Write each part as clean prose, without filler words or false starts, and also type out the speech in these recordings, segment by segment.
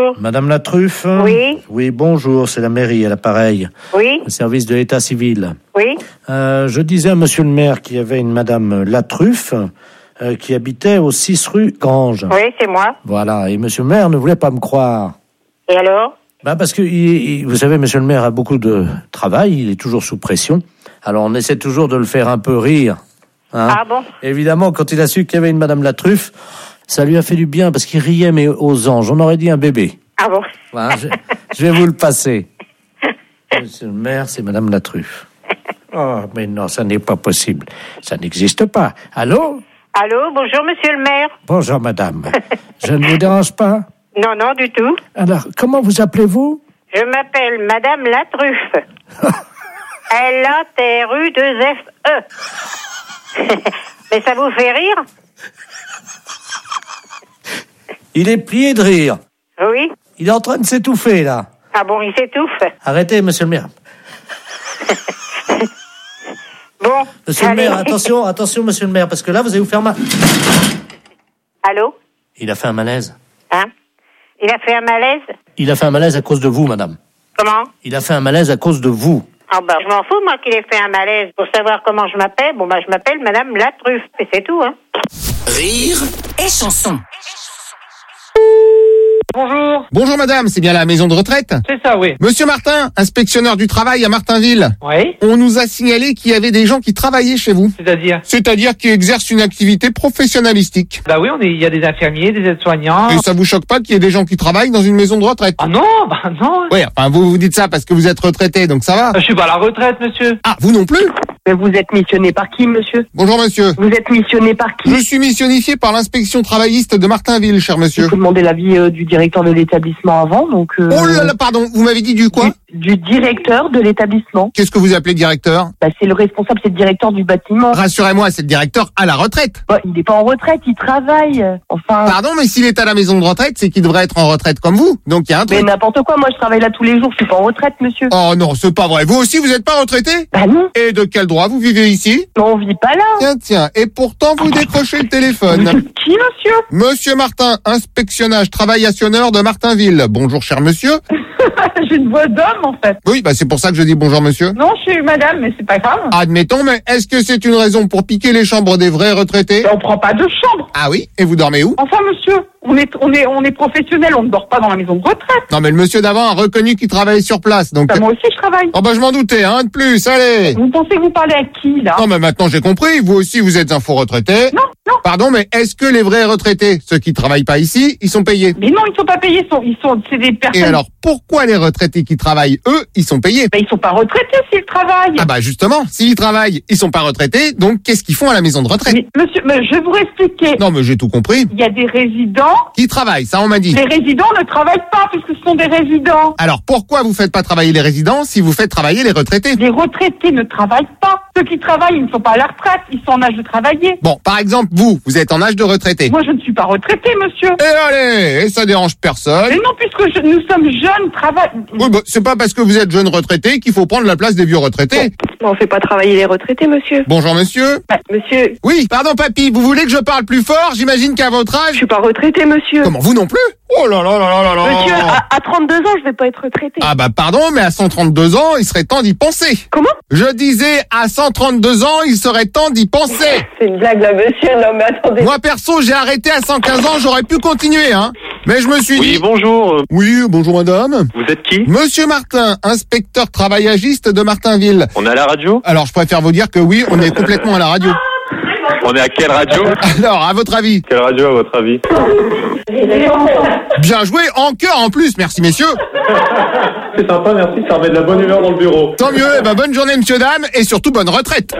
bonjour. Madame Latruffe? Oui. Oui, bonjour, c'est la mairie à l'appareil. Oui. Le service de l'état civil. Oui. Je disais à monsieur le maire qu'il y avait une madame Latruffe qui habitait au 6 rue Grange. Oui, c'est moi. Voilà, et monsieur le maire ne voulait pas me croire. Et alors? Parce que, vous savez, monsieur le maire a beaucoup de travail, il est toujours sous pression. Alors on essaie toujours de le faire un peu rire. Hein. Ah bon? Évidemment, quand il a su qu'il y avait une madame Latruffe, ça lui a fait du bien parce qu'il riait, mais aux anges. On aurait dit un bébé. Ah bon? Voilà, je vais vous le passer. Monsieur le maire, c'est madame Latruffe. Oh, mais non, ça n'est pas possible. Ça n'existe pas. Allô? Allô, bonjour monsieur le maire. Bonjour madame. Je ne vous dérange pas? Non, non, du tout. Alors, comment vous appelez-vous? Je m'appelle Madame Latruffe. L-A-T-R-U-2-F-E. Mais ça vous fait rire? Il est plié de rire. Oui. Il est en train de s'étouffer, là. Ah bon, il s'étouffe. Arrêtez, monsieur le maire. Bon, Monsieur allez. le maire, attention, monsieur le maire, parce que là, vous allez vous faire mal. Allô? Il a fait un malaise. Hein? Il a fait un malaise? Il a fait un malaise à cause de vous, madame. Comment? Il a fait un malaise à cause de vous. Ah bah, je m'en fous, moi, qu'il ait fait un malaise. Pour savoir comment je m'appelle, bon, bah, je m'appelle Madame Latruffe. Et c'est tout, hein. Rire et chanson. Bonjour. Bonjour madame, c'est bien la maison de retraite? C'est ça, oui. Monsieur Martin, inspectionneur du travail à Martinville. Oui. On nous a signalé qu'il y avait des gens qui travaillaient chez vous. C'est-à-dire qui exercent une activité professionnalistique. Bah oui, il y a des infirmiers, des aides-soignants. Et ça vous choque pas qu'il y ait des gens qui travaillent dans une maison de retraite? Ah non, bah non. Oui, enfin vous dites ça parce que vous êtes retraité, donc ça va. Je suis pas à la retraite, monsieur. Ah, vous non plus? Mais vous êtes missionné par qui, monsieur? Bonjour monsieur. Vous êtes missionné par qui? Je suis missionnifié par l'inspection travailliste de Martinville, cher monsieur. Il faut demander l'avis du directeur de l'établissement avant, donc... Oh là là, pardon, vous m'avez dit du quoi? Du directeur de l'établissement. Qu'est-ce que vous appelez directeur? Bah, c'est le responsable, c'est le directeur du bâtiment. Rassurez-moi, c'est le directeur à la retraite. Bah, il n'est pas en retraite, il travaille. Enfin... Pardon, mais s'il est à la maison de retraite, c'est qu'il devrait être en retraite comme vous. Donc il y a un truc. Mais n'importe quoi, moi je travaille là tous les jours, je suis pas en retraite, monsieur. Oh non, c'est pas vrai. Vous aussi, vous êtes pas retraité? Bah non. Et de quel droit vous vivez ici? Non, on vit pas là. Tiens, et pourtant vous décrochez le téléphone. Qui, monsieur? Monsieur Martin, inspectionnage travaillationneur de Martinville. Bonjour, cher monsieur. J'ai une voix d'homme, en fait. Oui, c'est pour ça que je dis bonjour, monsieur. Non, je suis madame, mais c'est pas grave. Admettons, mais est-ce que c'est une raison pour piquer les chambres des vrais retraités? On prend pas de chambre. Ah oui? Et vous dormez où? Enfin, monsieur, on est professionnel, on ne dort pas dans la maison de retraite. Non, mais le monsieur d'avant a reconnu qu'il travaillait sur place, donc... Moi aussi, je travaille. Oh je m'en doutais, de plus, allez. Vous pensez que vous parlez à qui, là? Non, mais maintenant j'ai compris, vous aussi vous êtes un faux retraité. Non. Pardon, mais est-ce que les vrais retraités, ceux qui travaillent pas ici, ils sont payés? Mais non, ils sont pas payés, c'est des personnes... Et alors, pourquoi les retraités qui travaillent, eux, ils sont payés? Ils sont pas retraités s'ils travaillent. Ah justement, s'ils travaillent, ils sont pas retraités, donc qu'est-ce qu'ils font à la maison de retraite? Mais monsieur, je vais vous expliquer. Non, mais j'ai tout compris. Il y a des résidents... Qui travaillent, ça on m'a dit. Les résidents ne travaillent pas, puisque ce sont des résidents. Alors, pourquoi vous faites pas travailler les résidents si vous faites travailler les retraités? Les retraités ne travaillent pas. Ceux qui travaillent, ils ne sont pas à la retraite, ils sont en âge de travailler. Bon, par exemple, vous êtes en âge de retraité. Moi, je ne suis pas retraité, monsieur. Et allez, et ça dérange personne. Mais non, puisque nous sommes jeunes, travaillons... Oui, c'est pas parce que vous êtes jeune retraité qu'il faut prendre la place des vieux retraités. On fait pas travailler les retraités, monsieur. Bonjour, monsieur. Monsieur... Oui, pardon, papy, vous voulez que je parle plus fort? J'imagine qu'à votre âge... Je suis pas retraité, monsieur. Comment, vous non plus? Oh là là là là là là. Monsieur, à 32 ans, je vais pas être retraité. Ah pardon, mais à 132 ans, il serait temps d'y penser. Comment? Je disais, à 132 ans, il serait temps d'y penser. C'est une blague, là, monsieur. Non, mais attendez. Moi, perso, j'ai arrêté à 115 ans, j'aurais pu continuer, Mais je me suis dit... Oui, bonjour. Oui, bonjour madame. Vous êtes qui? Monsieur Martin, inspecteur travaillagiste de Martinville. On est à la radio? Alors, je préfère vous dire que oui, on est complètement à la radio. On est à quelle radio? Alors, à votre avis? Quelle radio, à votre avis? Bien joué, en chœur en plus, merci messieurs. C'est sympa, merci, ça remet de la bonne humeur dans le bureau. Tant mieux, bonne journée monsieur, dame, et surtout bonne retraite.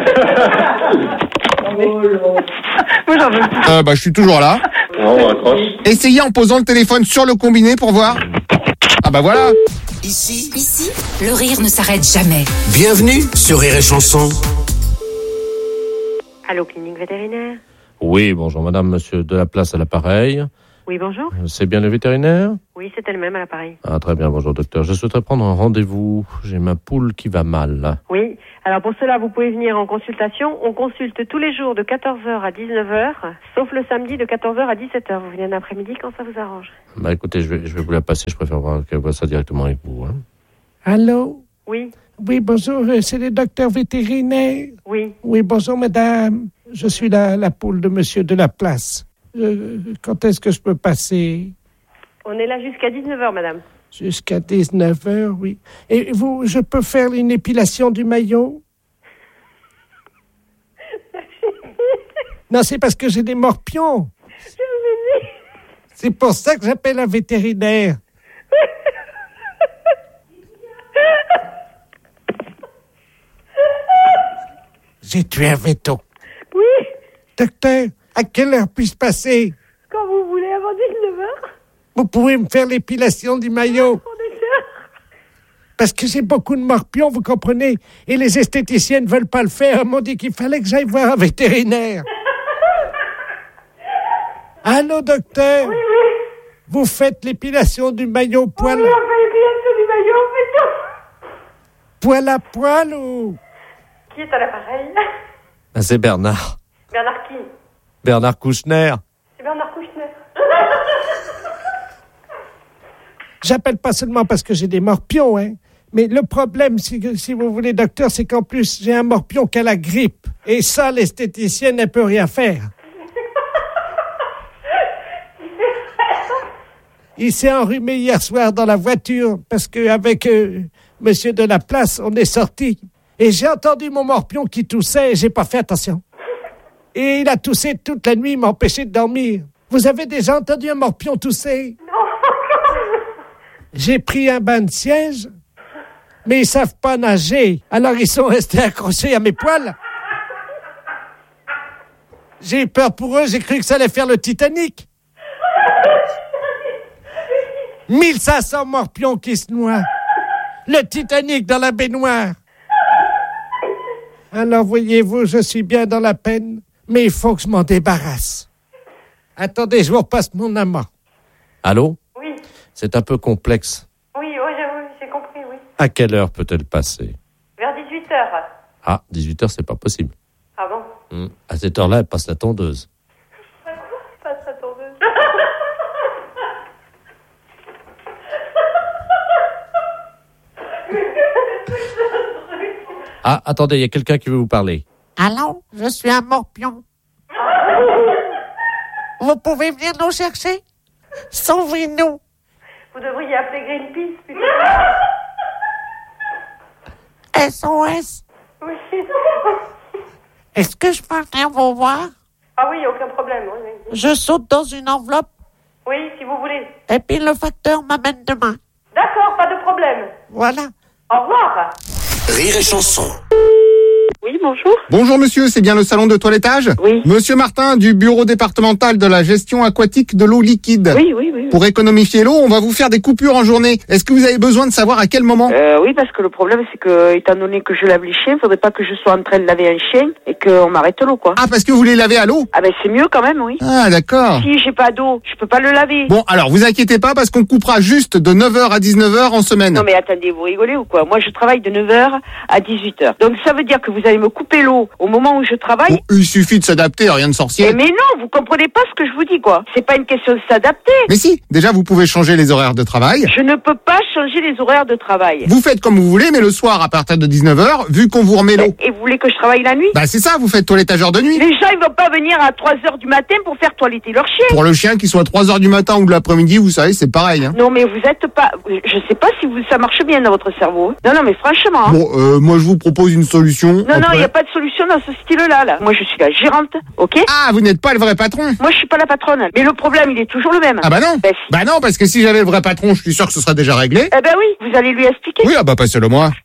Moi, j'en veux plus. Je suis toujours là. Non, on raccroche. Essayez en posant le téléphone sur le combiné pour voir. Voilà. Ici, le rire ne s'arrête jamais. Bienvenue sur Rire et Chanson. Allô, clinique vétérinaire? Oui, bonjour madame, monsieur de la place à l'appareil. Oui, bonjour. C'est bien le vétérinaire? Oui, c'est elle-même à l'appareil. Ah, très bien, bonjour docteur. Je souhaiterais prendre un rendez-vous. J'ai ma poule qui va mal. Oui, alors pour cela, vous pouvez venir en consultation. On consulte tous les jours de 14h à 19h, sauf le samedi de 14h à 17h. Vous venez un après-midi quand ça vous arrange. Bah écoutez, je vais vous la passer. Je préfère qu'elle voit ça directement avec vous. Hein. Allô? Oui. Oui, bonjour, c'est le docteur vétérinaire. Oui. Oui, bonjour madame. Je suis la poule de monsieur de la place. Quand est-ce que je peux passer? On est là jusqu'à 19h, madame. Jusqu'à 19h, oui. Et vous, je peux faire une épilation du maillot? Non, c'est parce que j'ai des morpions. C'est pour ça que j'appelle un vétérinaire. J'ai tué un veto. Oui. Docteur, à quelle heure puis-je passer? Quand vous voulez, avant 19h. Vous pouvez me faire l'épilation du maillot? Parce que j'ai beaucoup de morpions, vous comprenez? Et les esthéticiennes ne veulent pas le faire. Elles m'ont dit qu'il fallait que j'aille voir un vétérinaire. Allô, docteur? Oui, oui. Vous faites l'épilation du maillot poil... Oui, on fait l'épilation du maillot, on fait tout. Poil à poil ou... Qui est à l'appareil? Ah, c'est Bernard. Bernard qui? Bernard Kouchner. C'est Bernard Kouchner. J'appelle pas seulement parce que j'ai des morpions, hein. Mais le problème, si vous voulez, docteur, c'est qu'en plus, j'ai un morpion qui a la grippe. Et ça, l'esthéticienne ne peut rien faire. Il s'est enrhumé hier soir dans la voiture parce qu'avec monsieur de la place, on est sortis. Et j'ai entendu mon morpion qui toussait et j'ai pas fait attention. Et il a toussé toute la nuit, il m'a empêché de dormir. Vous avez déjà entendu un morpion tousser? Non. J'ai pris un bain de siège, mais ils savent pas nager. Alors ils sont restés accrochés à mes poils. J'ai eu peur pour eux, j'ai cru que ça allait faire le Titanic. 1500 morpions qui se noient. Le Titanic dans la baignoire. Alors, voyez-vous, je suis bien dans la peine, mais il faut que je m'en débarrasse. Attendez, je vous repasse mon amant. Allô? Oui. C'est un peu complexe. Oui, j'ai compris, oui. À quelle heure peut-elle passer? Vers 18h. Ah, 18h, c'est pas possible. Ah bon? À cette heure-là, elle passe la tondeuse. Passe la tondeuse. Ah, attendez, il y a quelqu'un qui veut vous parler. Allô, je suis un morpion. Vous pouvez venir nous chercher? Sauvez-nous. Vous devriez appeler Greenpeace, plutôt. SOS. Oui. Est-ce que je peux venir vous voir? Ah oui, aucun problème. Oui. Je saute dans une enveloppe. Oui, si vous voulez. Et puis le facteur m'amène demain. D'accord, pas de problème. Voilà. Au revoir. Rire et chanson. Oui, bonjour. Bonjour monsieur, c'est bien le salon de toilettage? Oui. Monsieur Martin du bureau départemental de la gestion aquatique de l'eau liquide. Oui. Pour économifier l'eau, on va vous faire des coupures en journée. Est-ce que vous avez besoin de savoir à quel moment? Oui, parce que le problème, c'est que, étant donné que je lave les chiens, il faudrait pas que je sois en train de laver un chien et qu'on m'arrête l'eau, quoi. Ah, parce que vous les lavez à l'eau? Ah ben, c'est mieux quand même, oui. Ah, d'accord. Si j'ai pas d'eau, je peux pas le laver. Bon, alors, vous inquiétez pas parce qu'on coupera juste de 9h à 19h en semaine. Non mais attendez, vous rigolez ou quoi? Moi, je travaille de 9h à 18h. Donc, ça veut dire que vous allez me couper l'eau au moment où je travaille? Bon, il suffit de s'adapter, rien de sorcier. Mais non, vous comprenez pas ce que je vous dis, quoi. C'est pas une question de s'adapter. Mais si, déjà, vous pouvez changer les horaires de travail. Je ne peux pas changer les horaires de travail. Vous faites comme vous voulez, mais le soir, à partir de 19h, vu qu'on vous remet l'eau. Et vous voulez que je travaille la nuit? Bah, c'est ça, vous faites toilettageur de nuit. Les gens, ils vont pas venir à 3h du matin pour faire toiletter leur chien. Pour le chien, qu'il soit 3h du matin ou de l'après-midi, vous savez, c'est pareil, hein. Non, mais vous êtes pas... Je sais pas si ça marche bien dans votre cerveau. Non, mais franchement. Hein. Bon, moi, je vous propose une solution. Non, il n'y a pas de solution dans ce style-là, là. Moi, je suis la gérante, ok? Ah, vous n'êtes pas le vrai patron? Moi, je suis pas la patronne. Mais le problème, il est toujours le même. Ah bah non. Ben, si. Bah non, parce que si j'avais le vrai patron, je suis sûr que ce serait déjà réglé. Eh ben oui, vous allez lui expliquer. Oui, ah bah passez-le moi.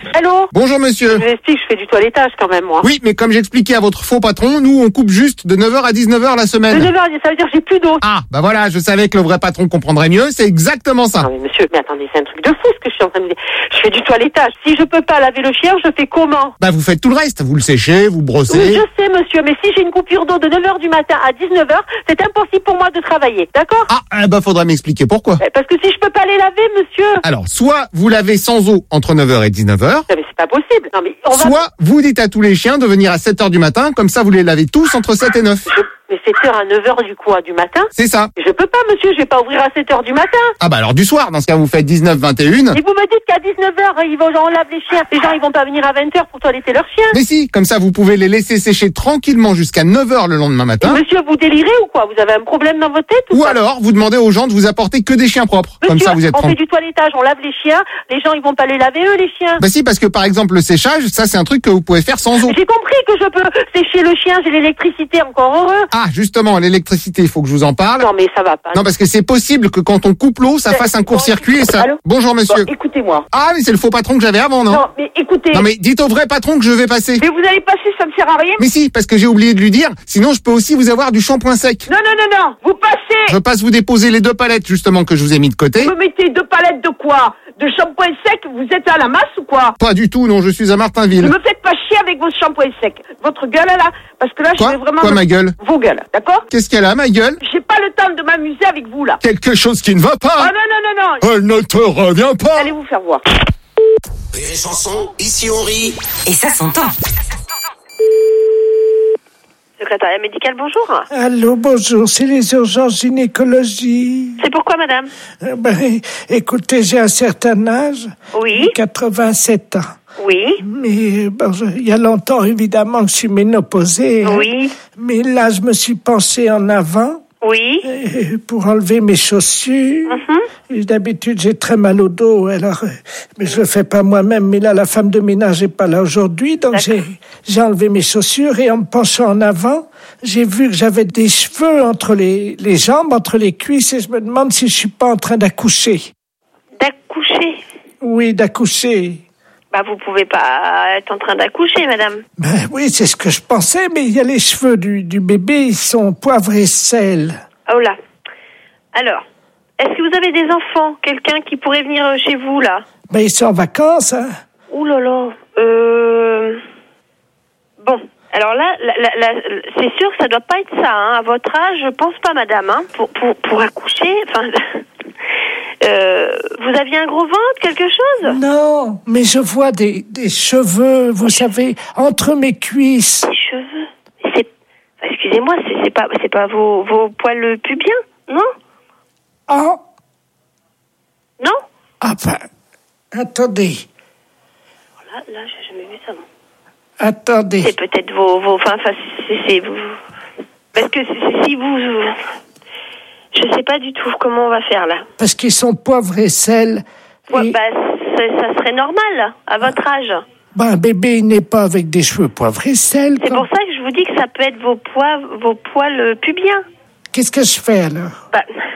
Allô? Bonjour monsieur. Je vous explique, je fais du toilettage quand même, moi. Oui, mais comme j'expliquais à votre faux patron, nous on coupe juste de 9h à 19h la semaine. De 9h, ça veut dire que j'ai plus d'eau. Ah, bah voilà, je savais que le vrai patron comprendrait mieux, c'est exactement ça. Non mais monsieur, mais attendez, c'est un truc de fou ce que je suis en train de dire. Je fais du toilettage. Si je peux pas laver le chien, je fais comment? Bah vous faites tout le reste, vous le séchez, vous brossez. Oui, je sais monsieur, mais si j'ai une coupure d'eau de 9h du matin à 19h, c'est impossible pour moi de travailler, d'accord? Ah, bah faudrait m'expliquer pourquoi. Parce que si je peux pas les laver, monsieur... Alors, soit vous lavez sans eau entre 9h et 19h. Non mais c'est pas possible. Non mais soit vous dites à tous les chiens de venir à 7h du matin, comme ça vous les lavez tous entre 7 et 9. Mais 7h à 9h du coup du matin? C'est ça. Je peux pas monsieur, je vais pas ouvrir à 7h du matin. Ah bah alors du soir, dans ce cas vous faites 19, 21. Et vous me dites qu'à 19h, on lave les chiens. Les gens ils vont pas venir à 20h pour toiletter leurs chiens. Mais si, comme ça vous pouvez les laisser sécher tranquillement jusqu'à 9h le lendemain matin. Et monsieur, vous délirez ou quoi? Vous avez un problème dans votre tête ou alors vous demandez aux gens de vous apporter que des chiens propres. Monsieur, comme ça vous êtes on fait du toilettage, on lave les chiens. Les gens ils vont pas les laver eux les chiens. Bah si, parce que par exemple le séchage, ça c'est un truc que vous pouvez faire sans eau. J'ai compris que je peux sécher le chien, j'ai l'électricité, encore heureux. Ah justement, l'électricité, il faut que je vous en parle. Non mais ça va pas. Non parce que c'est possible que quand on coupe l'eau, ça fasse un court-circuit et ça... Allô? Bonjour monsieur. Bon, écoutez-moi. Ah mais c'est le faux patron que j'avais avant, non? Non mais écoutez. Non mais dites au vrai patron que je vais passer. Mais vous allez passer, ça ne sert à rien. Mais si, parce que j'ai oublié de lui dire, sinon je peux aussi vous avoir du shampoing sec. Non, vous passez. Je passe vous déposer les 2 palettes justement que je vous ai mis de côté. Vous mettez 2 palettes de quoi? De shampoing sec? Vous êtes à la masse ou quoi? Pas du tout, non, je suis à Martinville. Ne me faites pas chier avec vos shampoings secs. Votre gueule là, parce que là je vais vraiment... Quoi ma gueule? Vos gueules, d'accord? Qu'est-ce qu'elle a, ma gueule? J'ai pas le temps de m'amuser avec vous là. Quelque chose qui ne va pas. Ah non. Elle ne te revient pas. Allez vous faire voir. Rire et chanson, ici on rit. Et ça s'entend. Secrétariat médical, bonjour. Allô, bonjour, c'est les urgences gynécologie. C'est pourquoi, madame? Écoutez, j'ai un certain âge. Oui. 87 ans. Oui. Mais bon, il y a longtemps, évidemment, que je suis ménopausée. Oui. Mais là, je me suis penchée en avant. Oui. Pour enlever mes chaussures. Et d'habitude, j'ai très mal au dos, alors, mais je le fais pas moi-même. Mais là, la femme de ménage est pas là aujourd'hui, donc j'ai enlevé mes chaussures et en me penchant en avant, j'ai vu que j'avais des cheveux entre les jambes, entre les cuisses, et je me demande si je suis pas en train d'accoucher. D'accoucher? Oui, d'accoucher. Bah, vous pouvez pas être en train d'accoucher, madame. Ben oui, c'est ce que je pensais, mais il y a les cheveux du bébé, ils sont poivre et sel. Oh là. Alors, est-ce que vous avez des enfants? Quelqu'un qui pourrait venir chez vous, là? Ben, ils sont en vacances, hein. Ouh là là. Bon, alors là, c'est sûr que ça doit pas être ça, hein. À votre âge, je pense pas, madame, hein. Pour accoucher, enfin... vous aviez un gros ventre, quelque chose? Non, mais je vois des cheveux, vous savez, entre mes cuisses. Des cheveux? Excusez-moi, c'est pas vos poils pubiens, non? Ah. Non? Ah ben, attendez. Là, j'ai jamais vu ça, non. Attendez. C'est peut-être c'est vous. Parce que si vous... Je sais pas du tout comment on va faire, là. Parce qu'ils sont poivre et sel. Ouais, bah, ça serait normal, à votre âge. Ben, un bébé, il n'est pas avec des cheveux poivre et sel. C'est pour ça que je vous dis que ça peut être vos poils pubiens. Qu'est-ce que je fais, alors?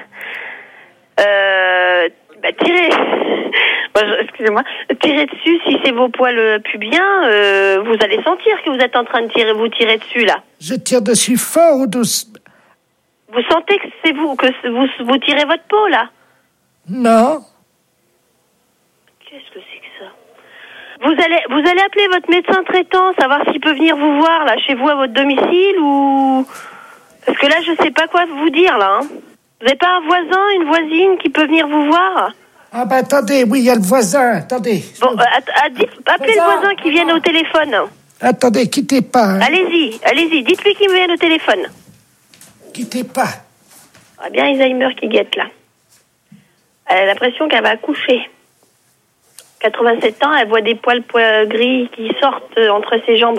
Tirez. Excusez-moi. Tirez dessus, si c'est vos poils pubiens, vous allez sentir que vous êtes en train de vous tirer dessus, là. Je tire dessus fort ou doucement? Vous sentez que c'est vous, vous tirez votre peau, là? Non. Qu'est-ce que c'est que ça? Vous allez appeler votre médecin traitant, savoir s'il peut venir vous voir, là, chez vous, à votre domicile, ou... Parce que là, je sais pas quoi vous dire, là, hein. Vous n'avez pas un voisin, une voisine qui peut venir vous voir? Ah ben, attendez, oui, il y a le voisin, attendez. Bon, appelez le voisin qui vienne au téléphone. Attendez, quittez pas. Hein. Allez-y, dites-lui qu'il vienne au téléphone. Quittez pas. Ah bien Alzheimer qui guette, là. Elle a l'impression qu'elle va accoucher. 87 ans, elle voit des poils gris qui sortent entre ses jambes.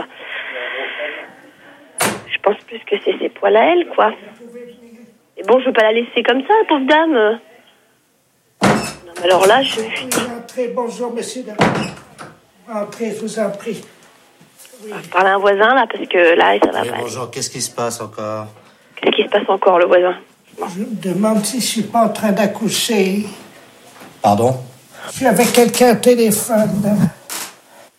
Je pense plus que c'est ses poils à elle, quoi. Et bon, je veux pas la laisser comme ça, la pauvre dame. Non, mais alors là, je... Entrez, bonjour, monsieur. Entrez, je vous en prie. Oui. On va parler à un voisin, là, parce que là, ça va pas. Bonjour, qu'est-ce qui se passe encore? Qu'est-ce qui se passe encore, le voisin? Bon. Je me demande si je suis pas en train d'accoucher. Pardon? Je suis avec quelqu'un au téléphone.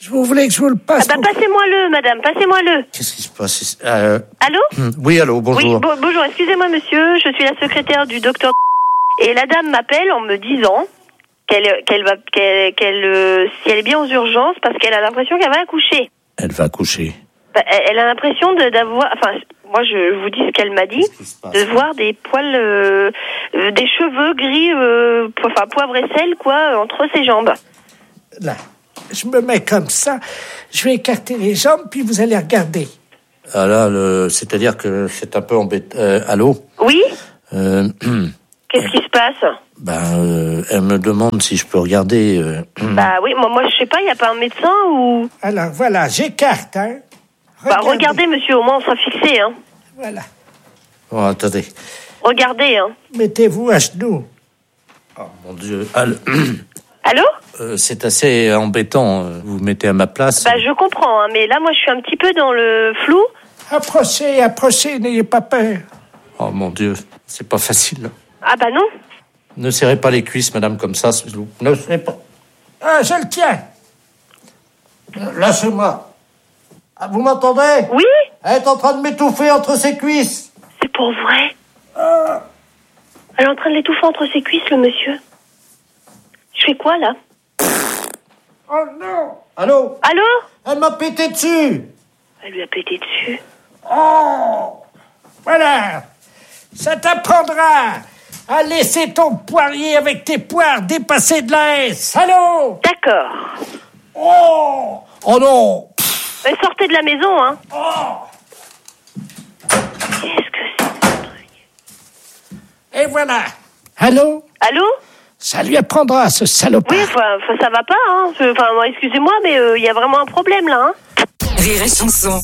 Vous voulez que je vous le passe? Passez-moi-le, madame, passez-moi-le. Qu'est-ce qui se passe? Allô? Oui, allô, bonjour. Oui, bonjour, excusez-moi, monsieur, je suis la secrétaire du docteur. Et la dame m'appelle en me disant si elle est bien aux urgences parce qu'elle a l'impression qu'elle va accoucher. Elle va accoucher. Elle a l'impression d'avoir... Enfin, moi, je vous dis ce qu'elle m'a dit, de voir des poils, des cheveux gris, poivre et sel, quoi, entre ses jambes. Là, je me mets comme ça, je vais écarter les jambes, puis vous allez regarder. Ah là, c'est-à-dire que c'est un peu embêtant. Allô? Oui? Qu'est-ce qui se passe? Elle me demande si je peux regarder. Oui, moi je sais pas, il n'y a pas un médecin ou... Alors voilà, j'écarte, hein. Regardez, monsieur, au moins on sera fixé, hein. Voilà. Oh, attendez. Regardez, hein. Mettez-vous à genoux. Oh, mon Dieu. Allô? C'est assez embêtant. Vous mettez à ma place. Je comprends, hein, mais là, moi, je suis un petit peu dans le flou. Approchez, n'ayez pas peur. Oh, mon Dieu, c'est pas facile. Ah non. Ne serrez pas les cuisses, madame, comme ça. Ne serrez pas. Ah, je le tiens. Lâchez-moi. Ah, vous m'entendez? Oui. Elle est en train de m'étouffer entre ses cuisses. C'est pour vrai? Elle est en train de l'étouffer entre ses cuisses, le monsieur. Je fais quoi, là? Oh non. Allô? Elle m'a pété dessus. Elle lui a pété dessus. Oh. Voilà. Ça t'apprendra à laisser ton poirier avec tes poires dépasser de la S. Allô? D'accord. Oh non. Sortez de la maison, hein. Oh. Qu'est-ce que c'est ce truc? Et voilà. Allô? Ça lui apprendra, ce salopard. Oui, ça va pas, hein. Excusez-moi, mais il y a vraiment un problème, là, hein. Rire et chanson.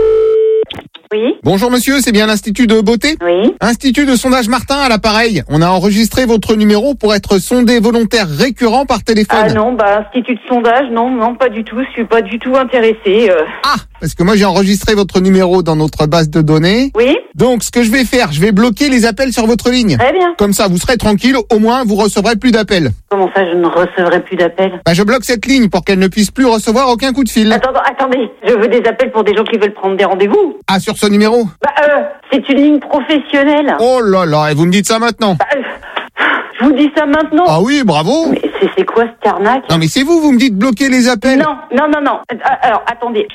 Oui. Bonjour monsieur, c'est bien l'Institut de beauté? Oui. Institut de sondage Martin à l'appareil. On a enregistré votre numéro pour être sondé volontaire récurrent par téléphone. Ah non, institut de sondage, non, pas du tout. Je suis pas du tout intéressée. Ah, parce que moi j'ai enregistré votre numéro dans notre base de données. Oui. Donc ce que je vais faire, je vais bloquer les appels sur votre ligne. Très bien. Comme ça, vous serez tranquille, au moins vous recevrez plus d'appels. Comment ça, je ne recevrai plus d'appels? Je bloque cette ligne pour qu'elle ne puisse plus recevoir aucun coup de fil. Attendez, je veux des appels pour des gens qui veulent prendre des rendez-vous. Ah, sur ce numéro? C'est une ligne professionnelle. Oh là là, et vous me dites ça maintenant? Je vous dis ça maintenant. Ah oui, bravo. Mais c'est quoi cette arnaque? Non mais c'est vous me dites bloquer les appels. Non. Alors, attendez.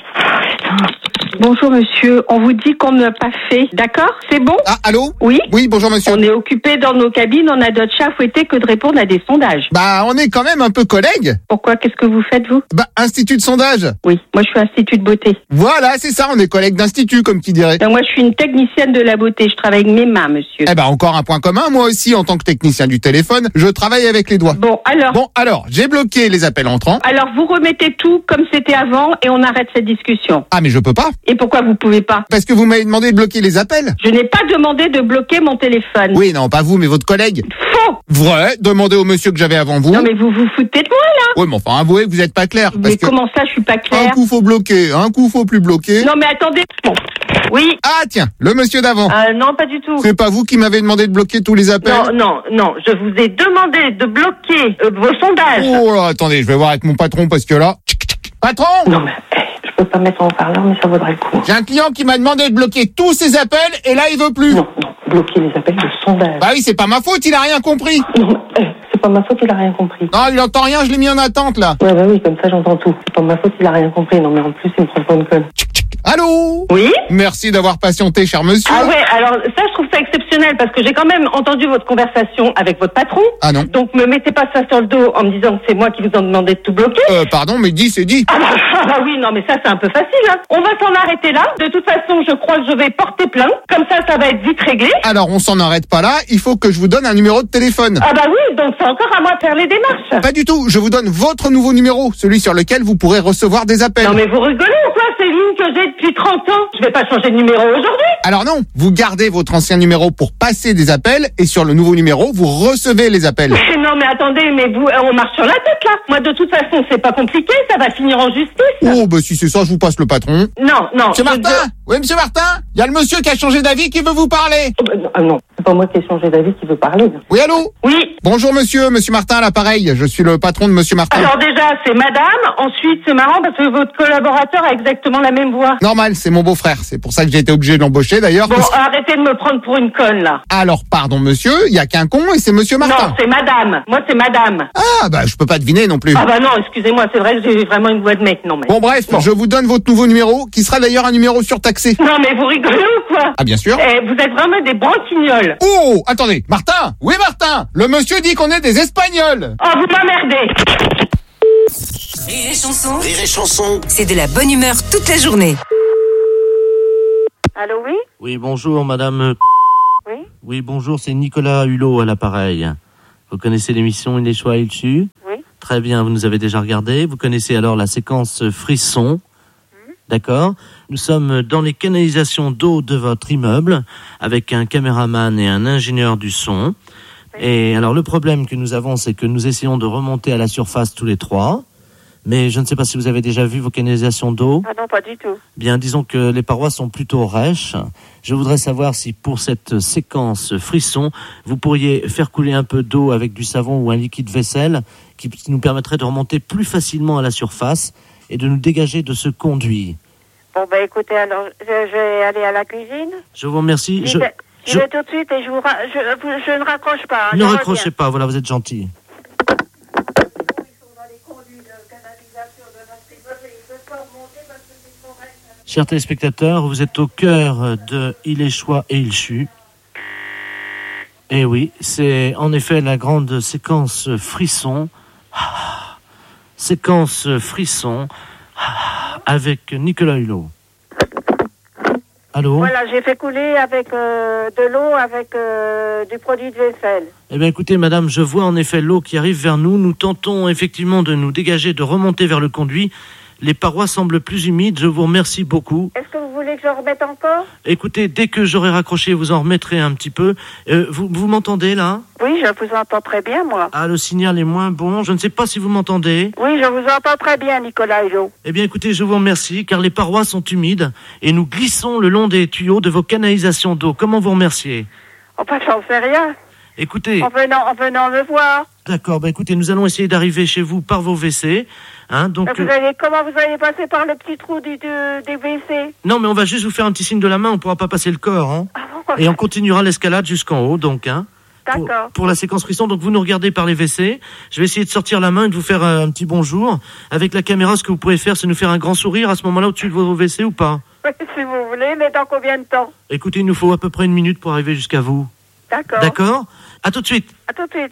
Bonjour monsieur, on vous dit qu'on n'a pas fait, d'accord? C'est bon? Ah, allô? Oui? Oui, bonjour monsieur. On est occupé dans nos cabines, on a d'autres chats à fouetter que de répondre à des sondages. On est quand même un peu collègues. Pourquoi? Qu'est-ce que vous faites, vous? Institut de sondage. Oui, moi je suis institut de beauté. Voilà, c'est ça, on est collègues d'institut, comme qui dirait. Donc moi je suis une technicienne de la beauté, je travaille avec mes mains, monsieur. Encore un point commun, moi aussi, en tant que technicien du téléphone, je travaille avec les doigts. Bon, alors, j'ai bloqué les appels entrants. Alors vous remettez tout comme c'était avant et on arrête cette discussion. Ah, mais je peux pas. Et pourquoi vous pouvez pas? Parce que vous m'avez demandé de bloquer les appels. Je n'ai pas demandé de bloquer mon téléphone. Oui, non, pas vous, mais votre collègue. Faux. Vrai, demandez au monsieur que j'avais avant vous. Non, mais vous vous foutez de moi, là. Oui, mais enfin, avouez que vous êtes pas clair. Mais comment ça, je suis pas clair? Un coup faut bloquer, un coup faut plus bloquer. Non, mais attendez. Bon. Oui. Ah, tiens, le monsieur d'avant. Non, pas du tout. C'est pas vous qui m'avez demandé de bloquer tous les appels? Non, je vous ai demandé de bloquer vos sondages. Oh là, attendez, je vais voir avec mon patron parce que là... Patron! Non, mais je peux pas mettre en haut-parleur, mais ça vaudrait le coup. J'ai un client qui m'a demandé de bloquer tous ses appels et là, il veut plus. Non, bloquer les appels de sondage. Bah oui, c'est pas ma faute, il a rien compris. Non, c'est pas ma faute, il a rien compris. Non, il entend rien, je l'ai mis en attente, là. Ouais, oui, comme ça, j'entends tout. C'est pas ma faute, il a rien compris. Non, mais en plus, il me prend pour une conne. Allô? Oui? Merci d'avoir patienté, cher monsieur. Ah ouais, alors ça, je trouve ça exceptionnel parce que j'ai quand même entendu votre conversation avec votre patron. Ah non. Donc, me mettez pas ça sur le dos en me disant que c'est moi qui vous en demandé de tout bloquer. Pardon, mais dit, c'est dit. Ah bah oui, non, mais ça, c'est un peu facile, hein. On va s'en arrêter là. De toute façon, je crois que je vais porter plainte. Comme ça va être vite réglé. Alors, on s'en arrête pas là. Il faut que je vous donne un numéro de téléphone. Ah bah oui, donc c'est encore à moi de faire les démarches. Pas du tout. Je vous donne votre nouveau numéro, celui sur lequel vous pourrez recevoir des appels. Non, mais vous rigolez ou quoi? C'est ligne que j'ai depuis 30 ans. Je vais pas changer de numéro aujourd'hui. Alors non, vous gardez votre ancien numéro pour passer des appels et sur le nouveau numéro, vous recevez les appels. Non, mais attendez, mais vous, on marche sur la tête là. Moi, de toute façon, c'est pas compliqué, ça va finir en justice. Oh, bah si c'est ça, je vous passe le patron. Non. C'est Martin. Oui, monsieur Martin, il y a le monsieur qui a changé d'avis qui veut vous parler. Non, c'est pas moi qui ai changé d'avis qui veut parler. Oui, allô? Oui. Bonjour monsieur Martin à l'appareil, je suis le patron de monsieur Martin. Alors déjà, c'est madame. Ensuite, c'est marrant parce que votre collaborateur a exactement la même voix. Normal, c'est mon beau-frère, c'est pour ça que j'ai été obligé de l'embaucher d'ailleurs. Bon, arrêtez de me prendre pour une conne, là. Alors, pardon monsieur, il y a qu'un con et c'est monsieur Martin. Non, c'est madame. Moi, c'est madame. Ah, bah je peux pas deviner non plus. Ah bah non, excusez-moi, c'est vrai que j'ai vraiment une voix de mec, non mais... Bon bref, je vous donne votre nouveau numéro, qui sera d'ailleurs un numéro surtaxé. Non mais vous rigolez ou quoi? Ah bien sûr. Vous êtes vraiment des branquignoles. Oh, attendez, Martin. Oui Martin, le monsieur dit qu'on est des Espagnols. Oh, vous m'emmerdez. Rire et chanson. Rire et chanson. C'est de la bonne humeur toute la journée. Allô, oui? Oui, bonjour, madame. Oui? Oui, bonjour, c'est Nicolas Hulot à l'appareil. Vous connaissez l'émission Il est choix, il su? Oui. Très bien, vous nous avez déjà regardé. Vous connaissez alors la séquence frisson. D'accord. Nous sommes dans les canalisations d'eau de votre immeuble avec un caméraman et un ingénieur du son. Et alors le problème que nous avons, c'est que nous essayons de remonter à la surface tous les trois. Mais je ne sais pas si vous avez déjà vu vos canalisations d'eau. Ah non, pas du tout. Bien, disons que les parois sont plutôt rêches. Je voudrais savoir si pour cette séquence frisson, vous pourriez faire couler un peu d'eau avec du savon ou un liquide vaisselle qui nous permettrait de remonter plus facilement à la surface et de nous dégager de ce conduit. Bon, ben écoutez, alors, je vais aller à la cuisine. Je vous remercie. Je vais tout de suite et je ne raccroche pas. Ne raccrochez pas, voilà, vous êtes gentil. Chers téléspectateurs, vous êtes au cœur de Il est choix et il chut. Et oui, c'est en effet la grande séquence frisson. Séquence frisson avec Nicolas Hulot. Allô? Voilà, j'ai fait couler avec de l'eau avec du produit de vaisselle. Eh bien écoutez madame, je vois en effet l'eau qui arrive vers nous. Nous tentons effectivement de nous dégager, de remonter vers le conduit. Les parois semblent plus humides, je vous remercie beaucoup. Est-ce que vous voulez que je remette encore? Écoutez, dès que j'aurai raccroché, vous en remettrez un petit peu. Vous m'entendez là? Oui, je vous entends très bien, moi. Ah, le signal est moins bon, je ne sais pas si vous m'entendez. Oui, je vous entends très bien, Nicolas Hulot. Eh bien écoutez, je vous remercie, car les parois sont humides et nous glissons le long des tuyaux de vos canalisations d'eau. Comment vous remercier? Enfin, j'en sais rien. Écoutez... En venant me voir. D'accord, écoutez, nous allons essayer d'arriver chez vous par vos WC. Hein, donc, comment vous allez passer par le petit trou des WC? Non, mais on va juste vous faire un petit signe de la main, on ne pourra pas passer le corps. Hein. Ah bon? Et on continuera l'escalade jusqu'en haut, donc. Hein, d'accord. Pour la séquence frisson, donc vous nous regardez par les WC. Je vais essayer de sortir la main et de vous faire un petit bonjour. Avec la caméra, ce que vous pouvez faire, c'est nous faire un grand sourire à ce moment-là au-dessus de vos WC ou pas? Oui, si vous voulez, mais dans combien de temps? Écoutez, il nous faut à peu près 1 minute pour arriver jusqu'à vous. D'accord. D'accord? À tout de suite. À tout de suite.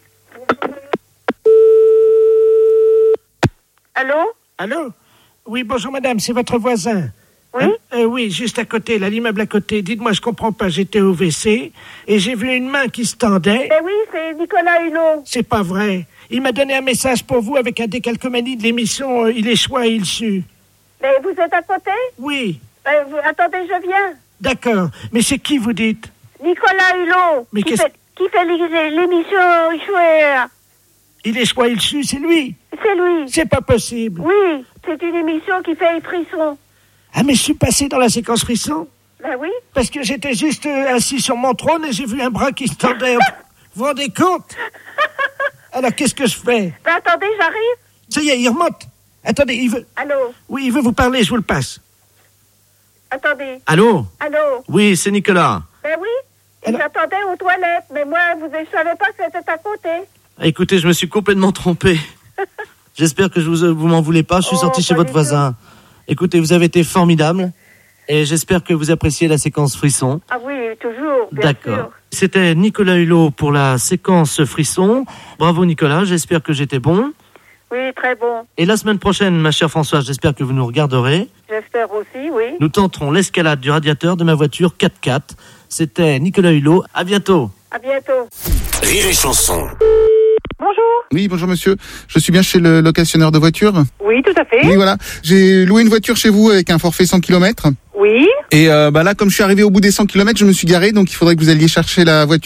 Allô? Allô? Oui, bonjour madame, c'est votre voisin. Oui? Oui, juste à côté, là, l'immeuble à côté. Dites-moi, je comprends pas, j'étais au WC et j'ai vu une main qui se tendait. Ben oui, c'est Nicolas Hulot. C'est pas vrai. Il m'a donné un message pour vous avec un décalcomanie de l'émission Il est choix et il sue. Mais vous êtes à côté? Oui. Attendez, je viens. D'accord. Mais c'est qui vous dites? Nicolas Hulot. Mais qui fait l'émission Chouer. Il est choix, il sue, c'est lui. C'est lui. C'est pas possible. Oui, c'est une émission qui fait frisson. Ah, mais je suis passé dans la séquence frisson. Ben oui. Parce que j'étais juste assis sur mon trône et j'ai vu un bras qui se tendait. Vous vous rendez compte? Alors, qu'est-ce que je fais? Ben attendez, j'arrive. Ça y est, il remonte. Attendez, il veut... Allô? Oui, il veut vous parler, je vous le passe. Attendez. Allô? Allô? Oui, c'est Nicolas. Ben oui. J'attendais aux toilettes, mais moi, je ne savais pas que c'était à côté. Écoutez, je me suis complètement trompé. J'espère que vous m'en voulez pas. Je suis sorti chez votre voisin. Écoutez, vous avez été formidable. Et j'espère que vous appréciez la séquence frisson. Ah oui, toujours, bien D'accord. sûr. C'était Nicolas Hulot pour la séquence frisson. Bravo Nicolas, j'espère que j'étais bon. Oui, très bon. Et la semaine prochaine, ma chère Françoise, j'espère que vous nous regarderez. J'espère aussi, oui. Nous tenterons l'escalade du radiateur de ma voiture 4x4. C'était Nicolas Hulot. À bientôt. À bientôt. Rire et chanson. Bonjour. Oui, bonjour monsieur. Je suis bien chez le locationnaire de voitures. Oui, tout à fait. Oui, voilà. J'ai loué une voiture chez vous avec un forfait 100 km. Oui. Et là, comme je suis arrivé au bout des 100 km, je me suis garé, donc il faudrait que vous alliez chercher la voiture.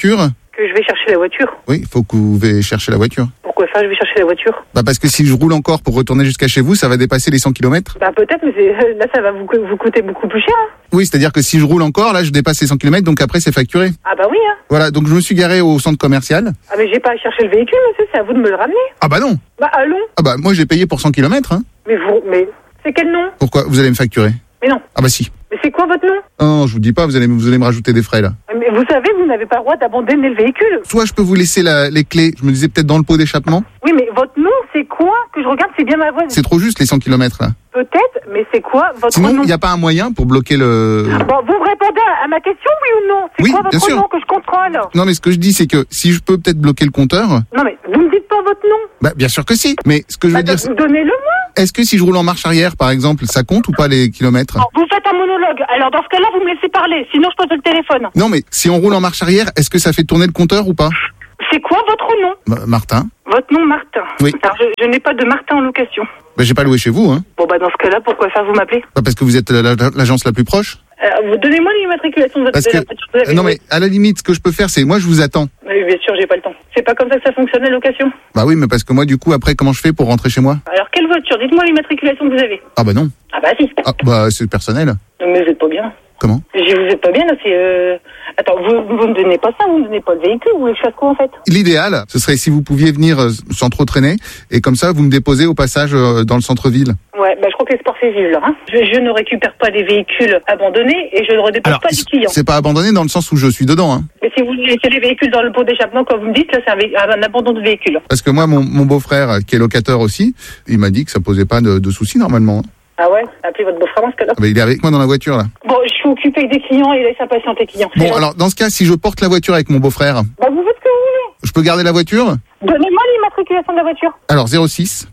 Que je vais chercher la voiture. Oui, il faut que vous chercher la voiture. Pourquoi ça, je vais chercher la voiture? Bah parce que si je roule encore pour retourner jusqu'à chez vous, ça va dépasser les 100 km. Bah peut-être, mais là ça va vous coûter beaucoup plus cher. Hein. Oui, c'est-à-dire que si je roule encore, là je dépasse les 100 km, donc après c'est facturé. Ah bah oui. Hein. Voilà, donc je me suis garé au centre commercial. Ah mais j'ai pas à chercher le véhicule, monsieur, c'est à vous de me le ramener. Ah bah non. Bah allons. Ah bah moi j'ai payé pour 100 km. Hein. Mais c'est quel nom? Pourquoi? Vous allez me facturer? Mais non. Ah bah si. Mais c'est quoi votre nom? Non, je vous dis pas, vous allez me rajouter des frais là. Mais vous savez, vous n'avez pas le droit d'abandonner le véhicule. Soit je peux vous laisser les clés, je me disais peut-être dans le pot d'échappement. Oui, mais votre nom, c'est quoi? Que je regarde, c'est bien ma voix. C'est trop juste les 100 km là. Peut-être, mais c'est quoi votre Sinon, nom? il n'y a pas un moyen pour bloquer le... Bon, vous me répondez à ma question, oui ou non? C'est oui, quoi votre nom que je contrôle? Non, mais ce que je dis, c'est que si je peux peut-être bloquer le compteur... Non, mais vous me dites pas votre nom? Bah, bien sûr que si. Mais ce que je veux dire... Donnez-le-moi. Est-ce que si je roule en marche arrière, par exemple, ça compte ou pas les kilomètres? Vous faites un monologue. Alors, dans ce cas-là, vous me laissez parler. Sinon, je pose le téléphone. Non, mais si on roule en marche arrière, est-ce que ça fait tourner le compteur ou pas? C'est quoi votre nom? Martin. Votre nom, Martin? Oui. Alors, je n'ai pas de Martin en location. Bah, j'ai pas loué chez vous, hein. Bon, bah, dans ce cas-là, pourquoi faire vous m'appelez? Bah, parce que vous êtes l'agence la plus proche. Donnez-moi l'immatriculation de votre voiture. Non, mais à la limite, ce que je peux faire, c'est moi, je vous attends. Oui, bien sûr, j'ai pas le temps. C'est pas comme ça que ça fonctionne, la location? Bah oui, mais parce que moi, du coup, après, comment je fais pour rentrer chez moi? Alors, quelle voiture? Dites-moi l'immatriculation que vous avez. Ah bah non. Ah bah si. Ah bah c'est personnel. Mais vous êtes pas bien. Comment? Vous êtes pas bien, là, c'est... Attends, vous me donnez pas ça, vous me donnez pas le véhicule, vous voulez que je fasse quoi, en fait? L'idéal, ce serait si vous pouviez venir sans trop traîner, et comme ça, vous me déposez au passage dans le centre-ville. Ouais, bah je crois que les sports c'est vive, là, hein. Je ne récupère pas des véhicules abandonnés, et je ne redépose pas les clients. C'est pas abandonné dans le sens où je suis dedans, hein. Mais si vous laissez les véhicules dans le pot d'échappement, comme vous me dites, là, c'est un abandon de véhicule. Parce que moi, mon beau-frère, qui est locateur aussi, il m'a dit que ça posait pas de soucis, normalement. Ah ouais? Appelez votre beau-frère dans ce cas-là. Ah bah, il est avec moi dans la voiture, là. Bon, je suis occupé avec des clients et laisse impatienter les clients. Bon, alors, dans ce cas, si je porte la voiture avec mon beau-frère... Bah, vous faites ce que vous voulez. Je peux garder la voiture? Donnez-moi l'immatriculation de la voiture. Alors, 06.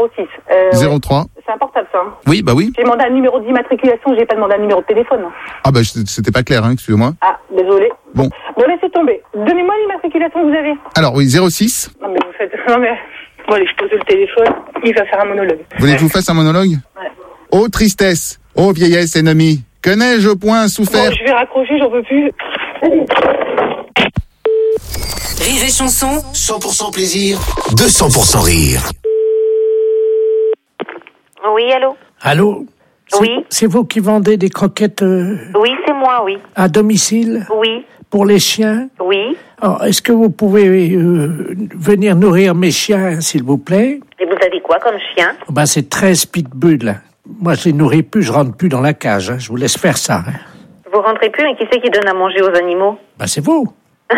06. 03. Ouais. C'est un portable, ça. Hein. Oui, bah oui. J'ai demandé un numéro d'immatriculation, j'ai pas demandé un numéro de téléphone. Ah bah, c'était pas clair, hein, excusez-moi. Ah, désolé. Bon, laissez tomber. Donnez-moi l'immatriculation que vous avez. alors oui, 06. Non, mais vous faites... Non, mais... Bon, allez, je pose le téléphone. Il va faire un monologue. Vous voulez que je vous fasse un monologue? Ouais. Ô tristesse, ô vieillesse ennemie, que n'ai-je point souffert? Bon, je vais raccrocher, j'en peux plus. Rire et chanson. 100% plaisir, 200% rire. Oui, allô? Allô? Oui. C'est vous qui vendez des croquettes Oui, c'est moi, oui. à domicile? Oui. Pour les chiens? Oui. Alors, est-ce que vous pouvez venir nourrir mes chiens, s'il vous plaît? Et vous avez quoi comme chien? Ben, c'est 13 pitbulls. Moi, je les nourris plus, je rentre plus dans la cage. Hein. Je vous laisse faire ça. Hein. Vous rentrez plus, mais qui c'est qui donne à manger aux animaux? Ben, c'est vous.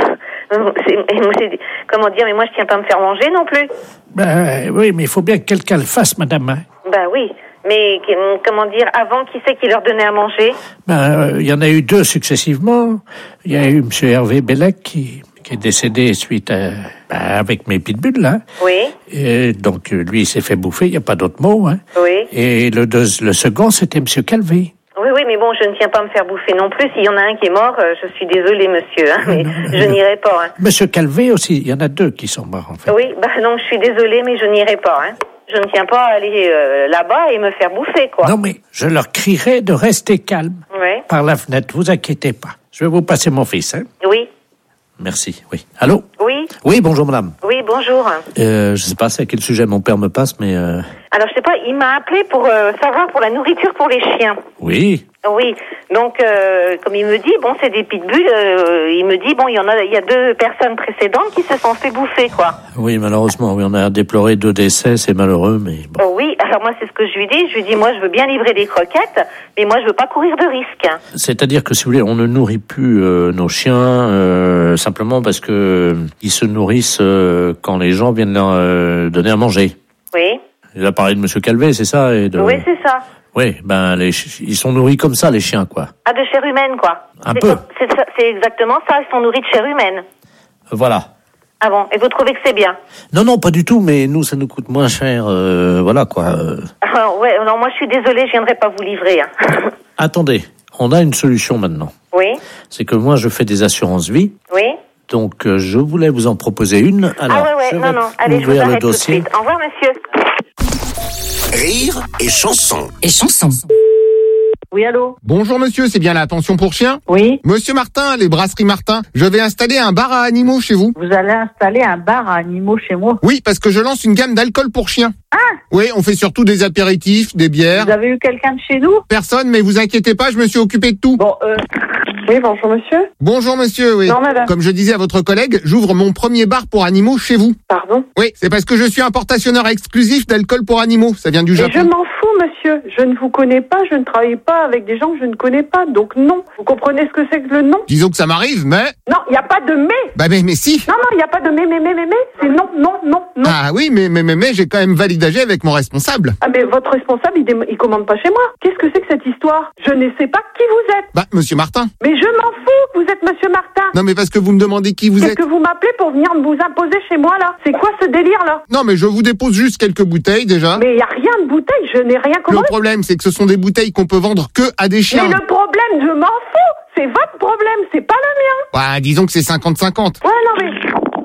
Comment dire, mais moi je tiens pas à me faire manger non plus. Ben oui, mais il faut bien que quelqu'un le fasse, madame. Hein. Ben oui, mais comment dire, avant, qui c'est qui leur donnait à manger? Ben, y en a eu 2 successivement. Il y a eu M. Hervé Bellec qui est décédé suite à... avec mes pitbulls, là. Oui. Et donc, lui, il s'est fait bouffer, il n'y a pas d'autre mot. Hein. Oui. Et le second, c'était M. Calvé. Oui, mais bon, je ne tiens pas à me faire bouffer non plus. S'il y en a un qui est mort, je suis désolée, monsieur, hein, mais je n'irai pas. Hein. Monsieur Calvé aussi, il y en a 2 qui sont morts, en fait. Oui, non, je suis désolée, mais je n'irai pas. Hein. Je ne tiens pas à aller là-bas et me faire bouffer, quoi. Non, mais je leur crierai de rester calme par la fenêtre, vous inquiétez pas. Je vais vous passer mon fils, hein. Oui. Merci, oui. Allô? Oui. Oui, bonjour, madame. Oui, bonjour. Je sais pas c'est à quel sujet mon père me passe, mais... Alors, je sais pas, il m'a appelé pour savoir pour la nourriture pour les chiens. Oui. Oui, donc comme il me dit, bon, c'est des pitbulls, il me dit, bon, il y a 2 personnes précédentes qui se sont fait bouffer, quoi. Oui, malheureusement, oui, on a déploré 2 décès, c'est malheureux, mais bon. Oh oui, alors moi, c'est ce que je lui dis. Je lui dis, moi, je veux bien livrer des croquettes, mais moi, je veux pas courir de risque. C'est-à-dire que, si vous voulez, on ne nourrit plus nos chiens simplement parce que ils se nourrissent quand les gens viennent leur donner à manger. Oui. Il a parlé de Monsieur Calvé, c'est ça Oui, c'est ça. Oui, ben ils sont nourris comme ça, les chiens, quoi. Ah, de chair humaine, quoi. Un peu. C'est exactement ça, ils sont nourris de chair humaine. Voilà. Ah bon, et vous trouvez que c'est bien? Non, pas du tout, mais nous, ça nous coûte moins cher, voilà, quoi. Ouais, non, moi je suis désolée, je viendrai pas vous livrer. Hein. Attendez, on a une solution maintenant. Oui. C'est que moi, je fais des assurances vie. Oui. Donc, je voulais vous en proposer une. Alors, non, allez, je vous arrête tout de suite. Au revoir, monsieur. Rire et chanson. Et chanson. Oui, allô? Bonjour monsieur, c'est bien la pension pour chiens? Oui. Monsieur Martin, les brasseries Martin, je vais installer un bar à animaux chez vous. Vous allez installer un bar à animaux chez moi? Oui, parce que je lance une gamme d'alcool pour chiens. Ah! Oui, on fait surtout des apéritifs, des bières. Vous avez eu quelqu'un de chez nous? Personne, mais vous inquiétez pas, je me suis occupé de tout. Bon, Oui, bonjour monsieur. Bonjour monsieur, oui. Non, madame. Comme je disais à votre collègue, j'ouvre mon premier bar pour animaux chez vous. Pardon? Oui, c'est parce que je suis importationneur exclusif d'alcool pour animaux. Ça vient du Mais Japon. je m'en fous, monsieur. Je ne vous connais pas, je ne travaille pas avec des gens que je ne connais pas. Donc non. Vous comprenez ce que c'est que le non? Disons que ça m'arrive, mais... Non, il n'y a pas de mais. Bah mais si. Non, il n'y a pas de mais. C'est non. Ah oui, mais j'ai quand même validé avec mon responsable. Ah, mais votre responsable, il commande pas chez moi. Qu'est-ce que c'est que cette histoire? Je ne sais pas qui vous êtes. Bah, monsieur Martin. Mais je m'en fous, vous êtes monsieur Martin. Non, mais parce que vous me demandez qui vous Qu'est-ce êtes. que vous m'appelez pour venir vous imposer chez moi, là? C'est quoi ce délire, là? Non, mais je vous dépose juste quelques bouteilles, déjà. Mais il n'y a rien de bouteille, je n'ai rien commandé. Le problème, c'est que ce sont des bouteilles qu'on peut vendre que à des chiens. Mais le problème, je m'en fous. C'est votre problème, c'est pas le mien. Bah, disons que c'est 50-50. Ouais, non, mais...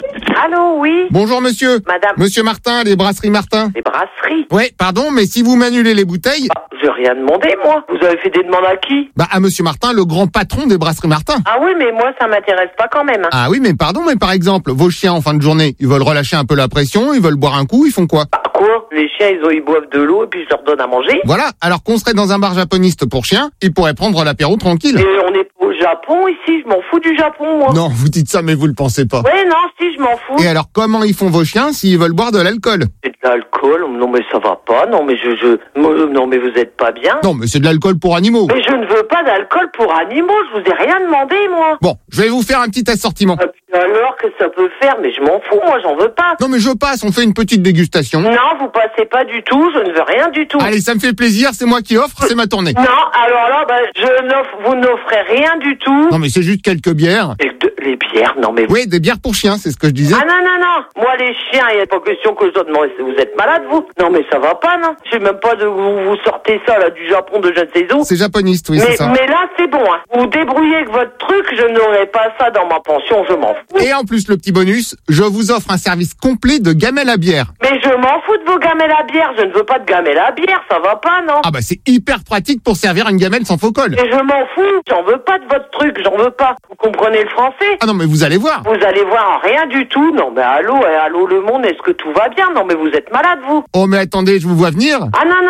Allô, oui? Bonjour, monsieur. Madame. Monsieur Martin, les brasseries Martin. Les brasseries? Ouais, pardon, mais si vous m'annulez les bouteilles... J'ai rien demandé, moi. Vous avez fait des demandes à qui? Bah, à monsieur Martin, le grand patron des brasseries Martin. Ah oui, mais moi, ça m'intéresse pas quand même. Ah oui, mais pardon, mais par exemple, vos chiens en fin de journée, ils veulent relâcher un peu la pression, ils veulent boire un coup, ils font quoi? Quoi? Les chiens, ils boivent de l'eau et puis je leur donne à manger? Voilà, alors qu'on serait dans un bar japoniste pour chiens, ils pourraient prendre l'apéro tranquille. Et on est au Japon ici, je m'en fous du Japon, moi. Non, vous dites ça, mais vous le pensez pas. Ouais, non, si, je m'en fous. Et alors, comment ils font vos chiens s'ils veulent boire de l'alcool? C'est de l'alcool? Non, mais ça va pas. Non, mais non, mais vous êtes pas bien. Non, mais c'est de l'alcool pour animaux. Mais je ne veux pas d'alcool pour animaux, je vous ai rien demandé, moi. Bon, je vais vous faire un petit assortiment. Et puis alors, que ça peut faire? Mais je m'en fous, moi, j'en veux pas. Non, mais je passe, on fait une petite dégustation. Non, vous passez pas du tout, je ne veux rien du tout. Allez, ça me fait plaisir, c'est moi qui offre, c'est ma tournée. Non, alors là, vous n'offrez rien du tout. Non, mais c'est juste quelques bières. Les bières, non mais... Oui, des bières pour chiens, c'est ce que je disais. Ah non. Moi, les chiens, il n'y a pas question que je dois demander. Vous êtes malade, vous? Non, mais ça va pas, non? Je sais même pas de vous sortez ça, là, du Japon, de je ne sais où. C'est japoniste, oui, c'est ça. Mais là, c'est bon, hein. Vous débrouillez avec votre truc, je n'aurai pas ça dans ma pension, je m'en fous. Et en plus, le petit bonus, je vous offre un service complet de gamelle à bière. Mais je m'en fous de vos gamelles à bière, je ne veux pas de gamelle à bière, ça va pas, non? Ah bah c'est hyper pratique pour servir une gamelle sans faux col. Mais je m'en fous, j'en veux pas de votre truc, j'en veux pas. Vous comprenez le français? Ah non, mais vous allez voir. Vous allez voir, rien du tout. Non, mais allô le monde, est-ce que tout va bien? Non, mais vous êtes malade, vous. Oh, mais attendez, je vous vois venir. Ah non.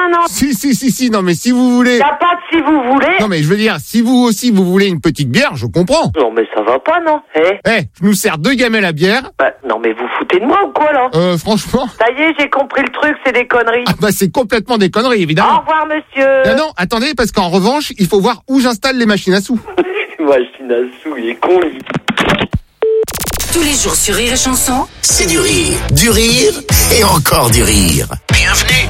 Si, non, mais si vous voulez... Y a pas de si vous voulez. Non, mais je veux dire, si vous aussi, vous voulez une petite bière, je comprends. Non, mais ça va pas, non? Je nous sers 2 gamelles à bière. Bah, non, mais vous foutez de moi ou quoi, là? Franchement... Ça y est, j'ai compris le truc, c'est des conneries. Ah bah c'est complètement des conneries, évidemment. Au revoir, monsieur. Non, attendez, parce qu'en revanche, il faut voir où j'installe les machines à sous. Machine à sous, il est con, lui. Tous les jours sur Rire et Chanson, C'est du rire et encore du rire. Bienvenue.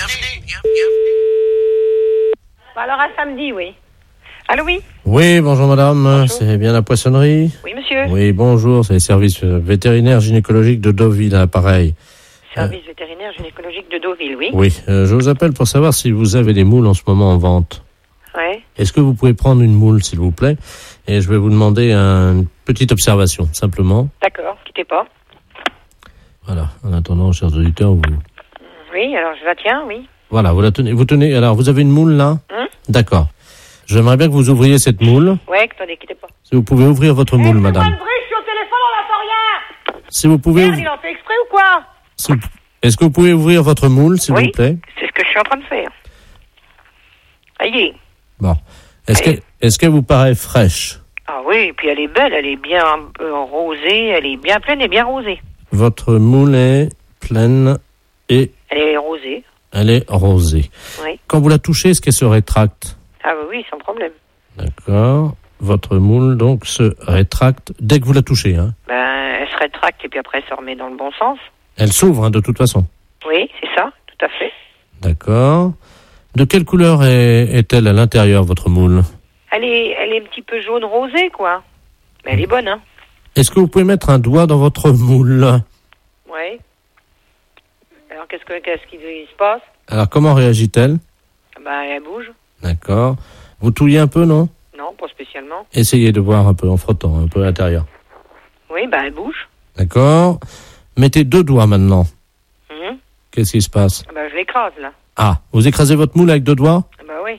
Alors à samedi, oui. Allô, oui? Oui, bonjour madame, bonjour. C'est bien la poissonnerie? Oui, monsieur. Oui, bonjour, c'est les services vétérinaires gynécologiques de Deauville, à l'appareil. Service vétérinaire gynécologique de Deauville, oui. Oui, je vous appelle pour savoir si vous avez des moules en ce moment en vente. Ouais. Est-ce que vous pouvez prendre une moule, s'il vous plaît? Et je vais vous demander une petite observation, simplement. D'accord, quittez pas. Voilà, en attendant, chers auditeurs, vous... Oui, alors je la tiens, oui. Voilà, vous la tenez. Vous tenez. Alors, vous avez une moule là? D'accord. J'aimerais bien que vous ouvriez cette moule. Ouais, attendez, quittez pas. Si vous pouvez ouvrir votre moule, madame. Je suis au téléphone, on n'entend rien. Si vous pouvez. Merde, il en fait exprès ou quoi? Est-ce que vous pouvez ouvrir votre moule, s'il vous plaît? C'est ce que je suis en train de faire. Aïe. Bon. Est-ce qu'elle vous paraît fraîche? Ah oui, et puis elle est belle, elle est bien rosée, elle est bien pleine et bien rosée. Votre moule est pleine et... Elle est rosée. Elle est rosée. Oui. Quand vous la touchez, est-ce qu'elle se rétracte? Ah oui, sans problème. D'accord. Votre moule, donc, se rétracte dès que vous la touchez, hein? Elle se rétracte et puis après, elle se remet dans le bon sens. Elle s'ouvre, hein, de toute façon? Oui, c'est ça, tout à fait. D'accord. De quelle couleur est-elle à l'intérieur, votre moule? Elle est un petit peu jaune rosée, quoi. Mais elle est bonne, hein. Est-ce que vous pouvez mettre un doigt dans votre moule? Oui. Alors, qu'est-ce qui se passe? Alors, comment réagit-elle? Elle bouge. D'accord. Vous touillez un peu, non? Non, pas spécialement. Essayez de voir un peu en frottant, un peu à l'intérieur. Oui, elle bouge. D'accord. Mettez 2 doigts maintenant. Qu'est-ce qui se passe? Je l'écrase, là. Ah, vous écrasez votre moule avec 2 doigts? Oui.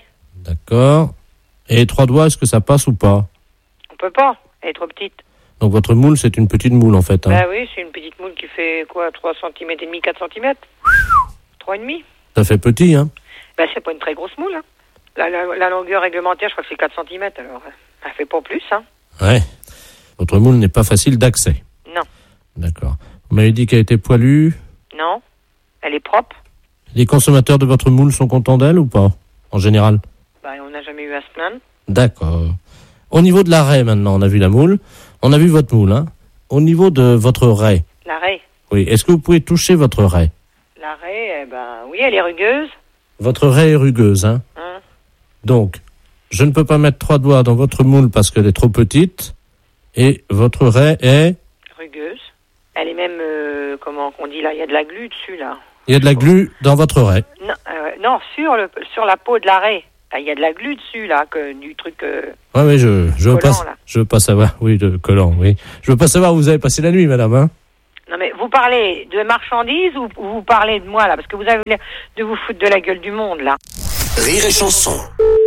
D'accord. Et 3 doigts, est-ce que ça passe ou pas? On peut pas, elle est trop petite. Donc votre moule, c'est une petite moule en fait. Hein. Bah oui, c'est une petite moule qui fait quoi, 3 cm et demi, 4 cm 3,5. Ça fait petit, hein? Bah c'est pas une très grosse moule. Hein. La longueur réglementaire, je crois que c'est 4 cm, alors elle fait pas plus. Hein. Ouais. Votre moule n'est pas facile d'accès. Non. D'accord. Vous m'avez dit qu'elle était poilue. Non, elle est propre. Les consommateurs de votre moule sont contents d'elle ou pas, en général? Bah on n'a jamais eu à se plaindre. D'accord. Au niveau de la raie, maintenant, on a vu la moule. On a vu votre moule, hein. Au niveau de votre raie. La raie. Oui. Est-ce que vous pouvez toucher votre raie? La raie, oui, elle est rugueuse. Votre raie est rugueuse, hein. Donc, je ne peux pas mettre 3 doigts dans votre moule parce qu'elle est trop petite. Et votre raie est... rugueuse. Elle est même, comment on dit là, il y a de la glu dessus, là. Il y a de la glu dans votre raie. Non, sur la peau de la raie. Il y a de la glu dessus, là, du truc... Oui, je veux collant, pas, là. je veux pas savoir. Oui, de collant, oui. Je veux pas savoir où vous avez passé la nuit, madame, hein. Non, mais vous parlez de marchandises ou vous parlez de moi, là? Parce que vous avez l'air de vous foutre de la gueule du monde, là. Rire et chanson.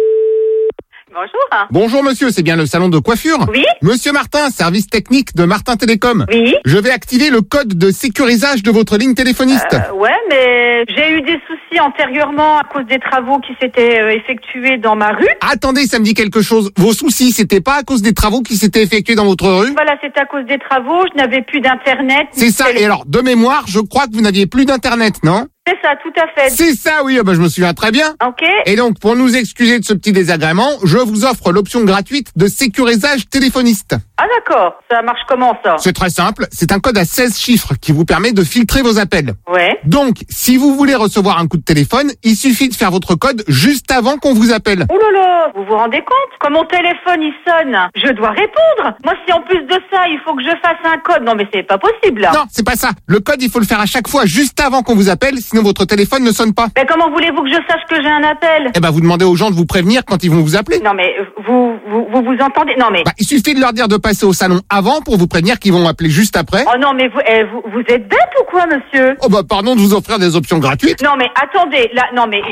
Bonjour. Bonjour monsieur, c'est bien le salon de coiffure? Oui. Monsieur Martin, service technique de Martin Télécom. Oui. Je vais activer le code de sécurisage de votre ligne téléphoniste. Ouais, mais j'ai eu des soucis antérieurement à cause des travaux qui s'étaient effectués dans ma rue. Attendez, ça me dit quelque chose. Vos soucis, c'était pas à cause des travaux qui s'étaient effectués dans votre rue? Voilà, c'est à cause des travaux, je n'avais plus d'internet. C'est ça, et alors, de mémoire, je crois que vous n'aviez plus d'internet, non? C'est ça, tout à fait. C'est ça, oui, je me souviens très bien. Ok. Et donc, pour nous excuser de ce petit désagrément, je vous offre l'option gratuite de sécurisage téléphoniste. Ah d'accord, ça marche comment ça? C'est très simple, c'est un code à 16 chiffres qui vous permet de filtrer vos appels. Ouais. Donc, si vous voulez recevoir un coup de téléphone, il suffit de faire votre code juste avant qu'on vous appelle. Oh là là, vous vous rendez compte? Quand mon téléphone il sonne, je dois répondre. Moi, si en plus de ça, il faut que je fasse un code, non mais c'est pas possible là. Non, c'est pas ça. Le code, il faut le faire à chaque fois juste avant qu'on vous appelle, sinon votre téléphone ne sonne pas. Mais comment voulez-vous que je sache que j'ai un appel? Eh ben, vous demandez aux gens de vous prévenir quand ils vont vous appeler. Non mais vous entendez? Non mais... il suffit de leur dire de passer au salon avant pour vous prévenir qu'ils vont appeler juste après. Oh non mais vous êtes bête ou quoi, monsieur? Oh pardon de vous offrir des options gratuites. Non mais attendez, là, non mais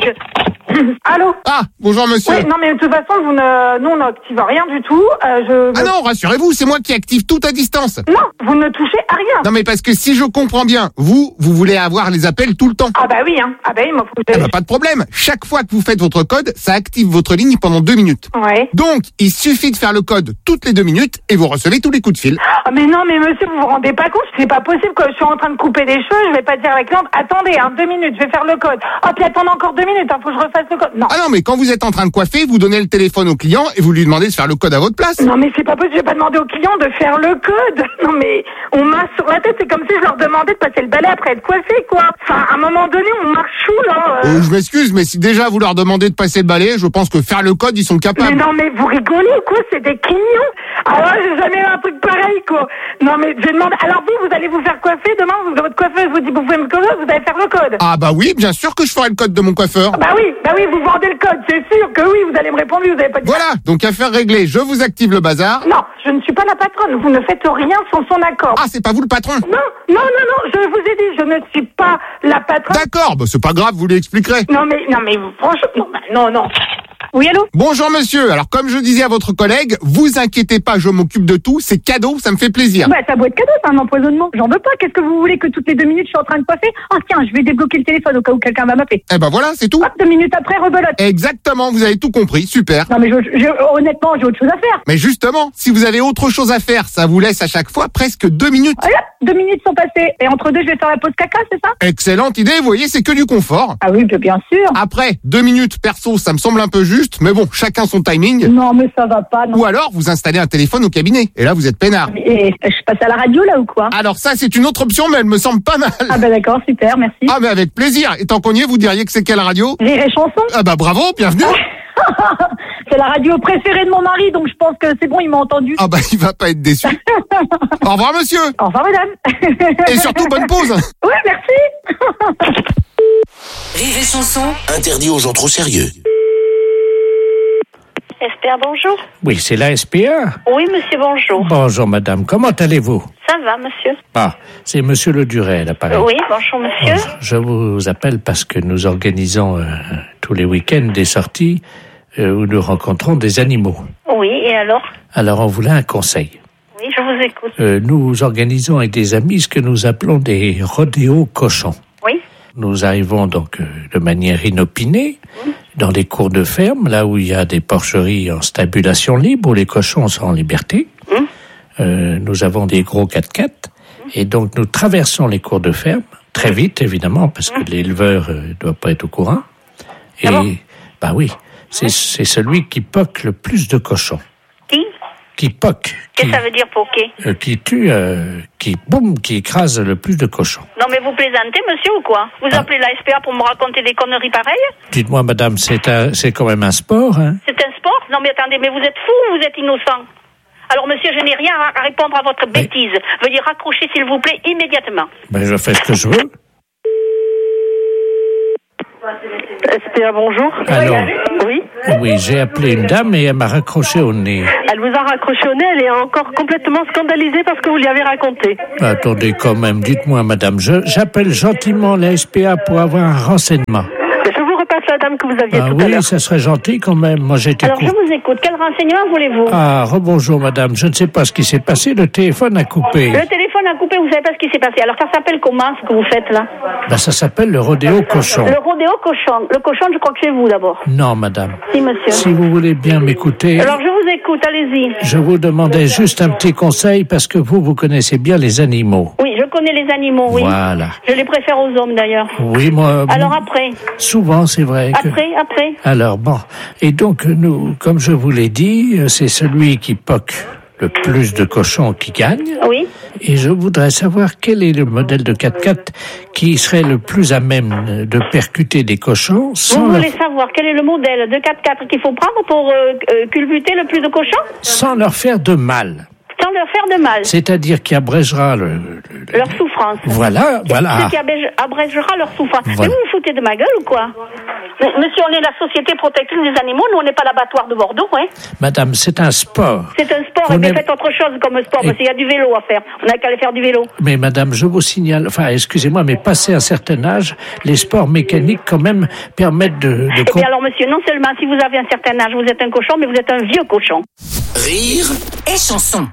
Allô? Ah, bonjour monsieur. Oui, non mais de toute façon, nous on n'active rien du tout. Ah non, rassurez-vous, c'est moi qui active tout à distance. Non, vous ne touchez à rien. Non mais parce que si je comprends bien, vous voulez avoir les appels tout le temps. Ah bah oui, hein. Ah bah oui, moi pas de problème. Chaque fois que vous faites votre code, ça active votre ligne pendant 2 minutes. Ouais. Donc, il suffit de faire le code toutes les 2 minutes et vous recevez tous les coups de fil. Ah mais non, mais monsieur, vous vous rendez pas compte? C'est pas possible que je suis en train de couper des cheveux, je vais pas dire à la cliente, attendez, 2 minutes, je vais faire le code. Ah puis attendez encore 2 minutes, faut que je refasse le code. Non. Ah non, mais quand vous êtes en train de coiffer, vous donnez le téléphone au client et vous lui demandez de faire le code à votre place. Non mais c'est pas possible, je vais pas demander au client de faire le code. Non mais on marche sur la tête, c'est comme si je leur demandais de passer le balai après être coiffé, quoi. Enfin, à un moment donné, on marche chou, là. Je m'excuse, mais si déjà vous leur demandez de passer le balai, je pense que faire le code, ils sont capables. Mais non, mais vous rigolez ou quoi? C'est des clignons. Alors j'ai jamais eu un truc pareil, quoi. Non mais je demande. Alors vous allez vous faire coiffer demain? Votre coiffeuse vous dit vous pouvez me coiffer, vous allez faire le code. Ah bah oui, bien sûr que je ferai le code de mon coiffeur. Bah oui, vous vendez le code, c'est sûr que oui, vous allez me répondre, vous avez pas de... Voilà, donc affaire réglée, je vous active le bazar. Non, je ne suis pas la patronne, vous ne faites rien sans son accord. Ah, c'est pas vous le patron? Non, je vous ai dit, je ne suis pas la patronne. D'accord, c'est pas grave, vous l'expliquerez. Non mais franchement, non. Oui, allô? Bonjour monsieur, alors comme je disais à votre collègue, vous inquiétez pas, je m'occupe de tout, c'est cadeau, ça me fait plaisir. Bah ça doit être cadeau, c'est un empoisonnement, j'en veux pas, qu'est-ce que vous voulez que toutes les 2 minutes je suis en train de coiffer? Ah tiens, je vais débloquer le téléphone au cas où quelqu'un va m'appeler. Eh ben voilà, c'est tout. 2 minutes après, rebelote. Exactement, vous avez tout compris, super. Non mais honnêtement, j'ai autre chose à faire. Mais justement, si vous avez autre chose à faire, ça vous laisse à chaque fois presque 2 minutes. Voilà, 2 minutes sont passées, et entre deux je vais faire la pause caca, c'est ça? Excellente idée, vous voyez, c'est que du confort. Ah oui, bien sûr. Après, 2 minutes perso, ça me semble un peu juste, mais bon, chacun son timing. Non mais ça va pas, non. Ou alors, vous installez un téléphone au cabinet, et là vous êtes peinard. Et je passe à la radio là ou quoi? Alors ça, c'est une autre option, mais elle me semble pas mal. Ah bah d'accord, super, merci. Ah mais avec plaisir, et tant qu'on y est, vous diriez que c'est quelle radio? Rire et chanson. Ah bah bravo, bienvenue. C'est la radio préférée de mon mari, donc je pense que c'est bon, il m'a entendu. Ah bah il va pas être déçu. Au revoir monsieur. Au revoir madame. Et surtout bonne pause. Oui, merci. Rire et chanson. Interdit aux gens trop sérieux. SPA, bonjour. Oui, c'est la SPA. Oui, monsieur, bonjour. Bonjour, madame. Comment allez-vous? Ça va, monsieur. Ah, c'est monsieur Le Duret, à l'appareil. Oui, bonjour, monsieur. Je vous appelle parce que nous organisons tous les week-ends des sorties où nous rencontrons des animaux. Oui, et alors? Alors, on voulait un conseil. Oui, je vous écoute. Nous organisons avec des amis ce que nous appelons des rodéos cochons. Oui. Nous arrivons donc de manière inopinée dans des cours de ferme, là où il y a des porcheries en stabulation libre, où les cochons sont en liberté. Nous avons des gros 4x4, et donc nous traversons les cours de ferme, très vite évidemment, parce que l'éleveur ne doit pas être au courant. Et, bah oui, c'est celui qui poque le plus de cochons. Qui poque. Qu'est-ce que ça veut dire poquer? Qui tue, qui écrase le plus de cochons. Non mais vous plaisantez, monsieur, ou quoi? Vous appelez la SPA pour me raconter des conneries pareilles? Dites-moi, madame, c'est quand même un sport, hein? C'est un sport? Non mais attendez, mais vous êtes fou ou vous êtes innocent? Alors monsieur, je n'ai rien à répondre à votre bêtise. Veuillez raccrocher s'il vous plaît immédiatement. Ben je fais ce que je veux. SPA, bonjour. Alors, oui. Oui, j'ai appelé une dame et elle m'a raccroché au nez. Elle vous a raccroché au nez, elle est encore complètement scandalisée parce que vous lui avez raconté. Attendez quand même, dites-moi madame, j'appelle gentiment la SPA pour avoir un renseignement. Je vous repasse la dame que vous aviez tout à Oui, l'heure. ça serait gentil quand même, moi j'étais... Alors je vous écoute, quel renseignement voulez-vous? Rebonjour madame, je ne sais pas ce qui s'est passé, le téléphone a coupé. Le téléphone a coupé, vous savez pas ce qui s'est passé. Alors ça s'appelle comment ce que vous faites là? Ben ça s'appelle le rodéo cochon. Le rodéo cochon. Le cochon, je crois que c'est vous d'abord. Non madame. Si monsieur. Si vous voulez bien m'écouter... Alors je vous écoute, allez-y. Je vous demandais juste un petit conseil parce que vous connaissez bien les animaux. Oui, je connais les animaux, oui. Voilà. Je les préfère aux hommes d'ailleurs. Oui, moi... Alors après? Souvent, c'est vrai que... Après. Alors bon, et donc nous, comme je vous l'ai dit, c'est celui qui poque le plus de cochons qui gagne. Oui. Et je voudrais savoir quel est le modèle de 4x4 qui serait le plus à même de percuter des cochons sans Vous voulez savoir quel est le modèle de 4x4 qu'il faut prendre pour culbuter le plus de cochons? sans leur faire de mal. Sans leur faire de mal. C'est-à-dire qui abrégera leur souffrance. Voilà. Ce qui abrégera leur souffrance. Voilà. Mais vous vous foutez de ma gueule ou quoi? Monsieur, on est la Société protectrice des animaux, nous on n'est pas l'abattoir de Bordeaux, hein. Madame, c'est un sport. C'est un sport, et faites autre chose comme sport, parce qu'il y a du vélo à faire. On n'a qu'à aller faire du vélo. Mais madame, je vous signale, excusez-moi, mais passé un certain âge, les sports mécaniques quand même permettent de... Eh bien alors monsieur, non seulement si vous avez un certain âge, vous êtes un cochon, mais vous êtes un vieux cochon. Rire et chanson.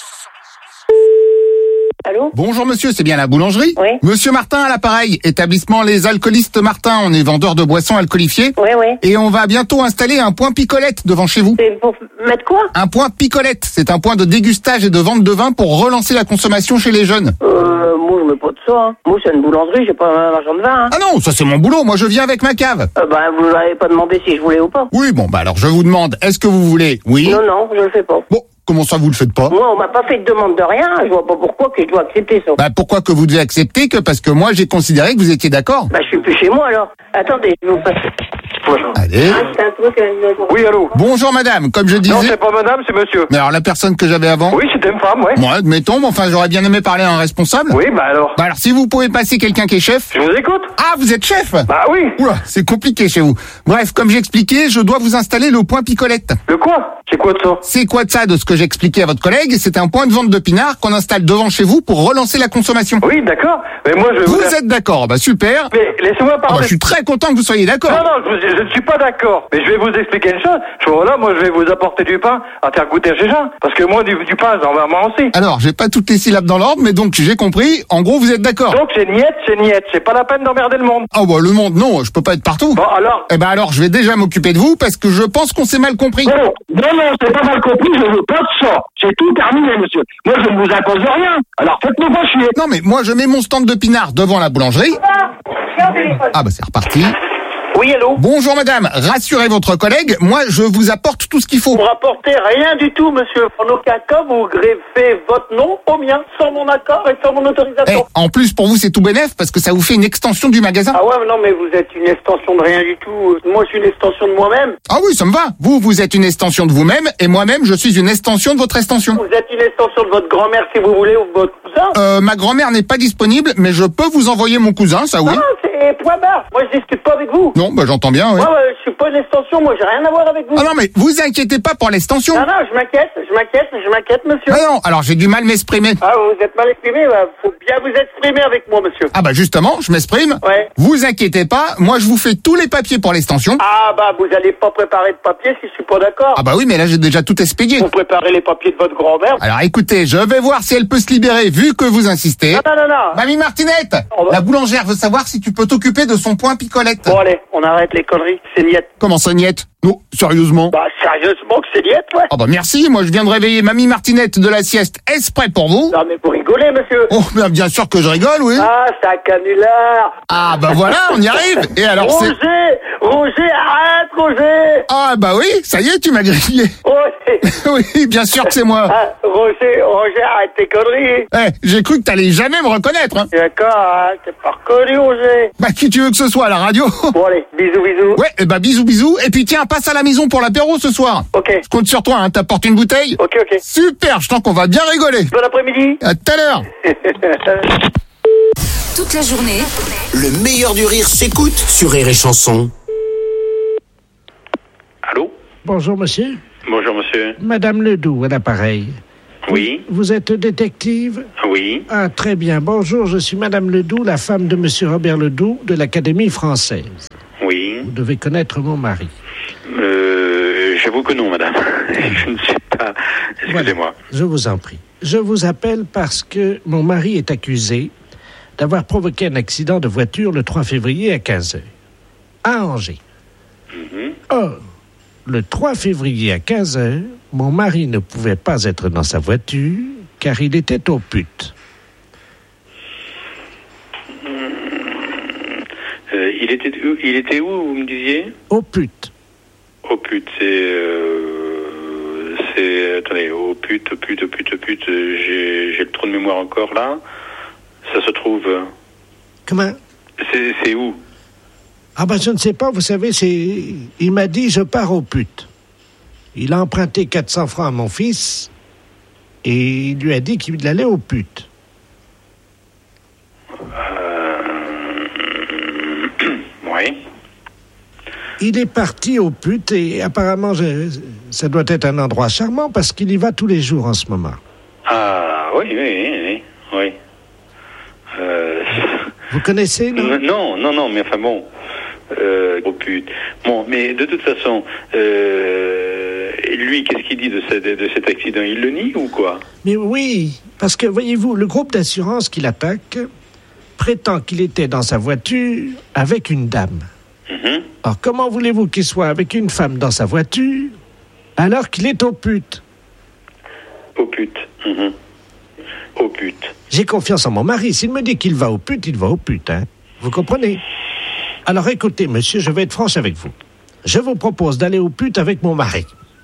Allô? Bonjour monsieur, c'est bien la boulangerie? Oui. Monsieur Martin à l'appareil, établissement Les Alcoolistes Martin, on est vendeur de boissons alcoolifiées. Oui. Et on va bientôt installer un point picolette devant chez vous. C'est pour mettre quoi? Un point picolette, c'est un point de dégustage et de vente de vin pour relancer la consommation chez les jeunes. Moi je mets pas de ça, hein. Moi c'est une boulangerie, j'ai pas un marchand de vin, hein. Ah non, ça c'est mon boulot, moi je viens avec ma cave. Vous m'avez pas demandé si je voulais ou pas. Oui, bon, alors je vous demande, est-ce que vous voulez? Oui. Non, je le fais pas. Bon, comment ça vous le faites pas? Moi on m'a pas fait de demande de rien, je vois pas pourquoi que je dois accepter ça. Pourquoi que vous devez accepter que parce que moi j'ai considéré que vous étiez d'accord. Je suis plus chez moi alors. Attendez, je vais vous passer. Allez. Oui, allô? Bonjour madame, comme je disais... Non, c'est pas madame, c'est monsieur. Mais alors la personne que j'avais avant... Oui, c'était une femme, ouais. Bon, admettons, mais enfin j'aurais bien aimé parler à un responsable. Oui, alors. Alors si vous pouvez passer quelqu'un qui est chef... Je vous écoute. Ah, vous êtes chef? Bah oui. Oula, c'est compliqué chez vous. Bref, comme j'expliquais, je dois vous installer le point picolette. Le quoi? C'est quoi de ça? C'est quoi de ça de ce que j'expliquais à votre collègue? C'est un point de vente de pinard qu'on installe devant chez vous pour relancer la consommation. Oui, d'accord. Mais moi je... Vous êtes d'accord? Super. Mais laissez-moi parler. Je suis très content que vous soyez d'accord. Non, je ne suis pas d'accord. Mais je vais vous expliquer une chose. Moi je vais vous apporter du pain à faire goûter chez les gens. Parce que moi, du pain, j'en vais en aussi. Alors, j'ai pas toutes les syllabes dans l'ordre, mais donc j'ai compris. En gros, vous êtes d'accord. Donc c'est niette. C'est pas la peine d'emmerder le monde. Ah le monde, non, je peux pas être partout. Bon, alors? Alors, je vais déjà m'occuper de vous parce que je pense qu'on s'est mal compris. Non, c'est pas mal compris, je veux pas de ça. C'est tout terminé, monsieur. Moi, je ne vous impose rien. Alors, faites-moi pas chier. Non, mais moi, je mets mon stand de pinard devant la boulangerie. C'est reparti. Oui, allô? Bonjour madame, rassurez votre collègue, moi je vous apporte tout ce qu'il faut. Vous rapportez rien du tout, monsieur. En aucun cas, vous greffez votre nom au mien, sans mon accord et sans mon autorisation. En plus, pour vous, c'est tout bénef, parce que ça vous fait une extension du magasin. Ah ouais, mais non, mais vous êtes une extension de rien du tout. Moi, je suis une extension de moi-même. Ah oui, ça me va. Vous êtes une extension de vous-même, et moi-même, je suis une extension de votre extension. Vous êtes une extension de votre grand-mère, si vous voulez, ou de votre cousin. Ma grand-mère n'est pas disponible, mais je peux vous envoyer mon cousin, ça oui. Non, et point barre. Moi, je discute pas avec vous. Non, bah j'entends bien, oui. Moi, je suis pas une extension, moi, j'ai rien à voir avec vous. Ah non, mais vous inquiétez pas pour l'extension. Non, je m'inquiète, monsieur. Ah non, alors j'ai du mal à m'exprimer. Ah, vous êtes mal exprimé, faut bien vous exprimer avec moi, monsieur. Ah bah justement, je m'exprime. Ouais. Vous inquiétez pas, moi je vous fais tous les papiers pour l'extension. Ah bah, vous allez pas préparer de papier si je suis pas d'accord. Ah bah oui, mais là j'ai déjà tout expédié. Vous préparez les papiers de votre grand-mère. Alors écoutez, je vais voir si elle peut se libérer vu que vous insistez. Non. Mamie Martinette, la boulangère veut savoir si tu peux t'occuper de son point picolette. Bon allez, on arrête les conneries, c'est niette. Comment ça niette? Non, sérieusement. Bah sérieusement que c'est niette, ouais. Ah bah merci, moi je viens de réveiller Mamie Martinette de la sieste exprès pour vous. Non mais vous rigolez, monsieur. Oh, bien sûr que je rigole, oui. Ah, c'est un canular. Ah bah voilà, on y arrive. Et alors Roger, arrête, Roger. Ah bah oui, ça y est, tu m'as grillé. Oui, bien sûr que c'est moi. Ah, Roger, arrête tes conneries. J'ai cru que t'allais jamais me reconnaître. Hein. D'accord, t'es pas reconnu, Roger. Bah qui tu veux que ce soit à la radio? Bon allez, bisous. Ouais, bah bisous. Et puis tiens, passe à la maison pour l'apéro ce soir. Ok. Je compte sur toi, hein, t'apportes une bouteille. Ok. Super, je sens qu'on va bien rigoler. Bon après-midi. À tout à l'heure. Toute la journée, Le meilleur du rire s'écoute sur Rire et Chanson. Allô? Bonjour, monsieur. Bonjour, monsieur. Madame Ledoux, à l'appareil. Oui. Vous êtes détective? Oui. Ah, très bien. Bonjour, je suis Madame Ledoux, la femme de monsieur Robert Ledoux de l'Académie française. Oui. Vous devez connaître mon mari. J'avoue que non, madame. Je ne sais pas. Excusez-moi. Voilà, je vous en prie. Je vous appelle parce que mon mari est accusé d'avoir provoqué un accident de voiture le 3 février à 15h, à Angers. Or, le 3 février à 15h, mon mari ne pouvait pas être dans sa voiture car il était aux putes. Il était où, vous me disiez? Aux putes. Aux putes, attendez, aux putes, j'ai le trou de mémoire encore là. Ça se trouve... Comment? C'est où? Ah ben je ne sais pas, vous savez, il m'a dit je pars aux putes. Il a emprunté 400 francs à mon fils et il lui a dit qu'il allait aux putes. Oui. Il est parti aux putes et apparemment ça doit être un endroit charmant parce qu'il y va tous les jours en ce moment. Ah oui. Vous connaissez, non? Non, mais enfin bon... aux putes. Bon, mais de toute façon, lui, qu'est-ce qu'il dit de cet accident? Il le nie ou quoi? Mais oui, parce que, voyez-vous, le groupe d'assurance qui l'attaque prétend qu'il était dans sa voiture avec une dame. Alors, comment voulez-vous qu'il soit avec une femme dans sa voiture alors qu'il est aux putes? Aux putes. Aux putes. J'ai confiance en mon mari. S'il me dit qu'il va aux putes, il va aux putes, hein. Vous comprenez? Alors écoutez, monsieur, je vais être franche avec vous. Je vous propose d'aller aux putes avec mon mari.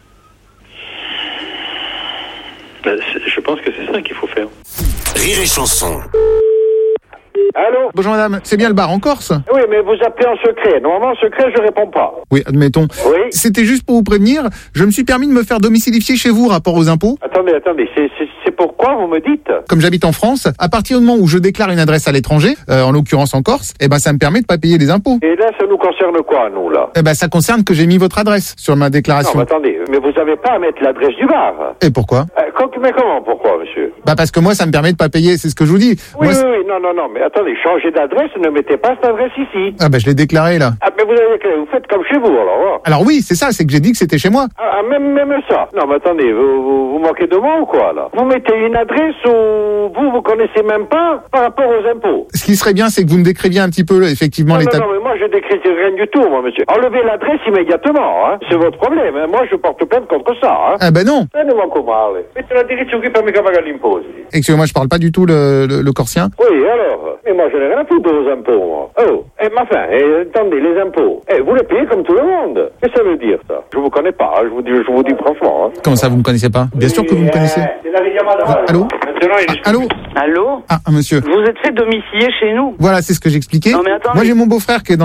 Je pense que c'est ça qu'il faut faire. Rire et Chanson. Allô? Bonjour madame, c'est bien le bar en Corse? Oui, mais vous appelez en secret. Normalement, en secret, je réponds pas. Oui, admettons. Oui. C'était juste pour vous prévenir, je me suis permis de me faire domicilifier chez vous rapport aux impôts. Attendez, c'est pourquoi vous me dites? Comme j'habite en France, à partir du moment où je déclare une adresse à l'étranger, en l'occurrence en Corse, ça me permet de pas payer des impôts. Et là, ça nous concerne quoi, nous, là? Ça concerne que j'ai mis votre adresse sur ma déclaration. Non, mais attendez, mais vous avez pas à mettre l'adresse du bar. Et pourquoi? Mais comment, pourquoi, monsieur? Parce que moi, ça me permet de pas payer, c'est ce que je vous dis. Oui, non, mais attendez, changez d'adresse, ne mettez pas cette adresse ici. Je l'ai déclaré, là. Mais vous faites comme chez vous, alors. Alors oui, c'est ça, c'est que j'ai dit que c'était chez moi. Même ça. Non, mais attendez, vous moquez de moi ou quoi, là? Vous mettez une adresse où vous connaissez même pas par rapport aux impôts. Ce qui serait bien, c'est que vous me décriviez un petit peu, effectivement, l'état... Non, mais moi, je décris rien du tout, moi, monsieur. Enlevez l'adresse immédiatement, hein. C'est votre problème, hein. Moi, je porte plainte contre ça, hein. Non. Non, comment, mettez la direzione qui per mi pagare l'imposi. Excusez-moi, je parle pas du tout le corsien. Oui, alors. Mais moi, je n'ai rien à foutre de vos impôts, moi. Attendez, les impôts. Vous les payez comme tout le monde. Qu'est-ce que ça veut dire, ça? Je vous connais pas, hein. Je vous dis franchement, hein. Comment ça, vous me connaissez pas? Bien sûr que vous me connaissez. Allô? Allô? Allô? Monsieur. Vous êtes fait domicilier chez nous? Voilà, c'est ce que j'expliquais. Non, mais attendez. Moi, j'ai mon beau-frère qui est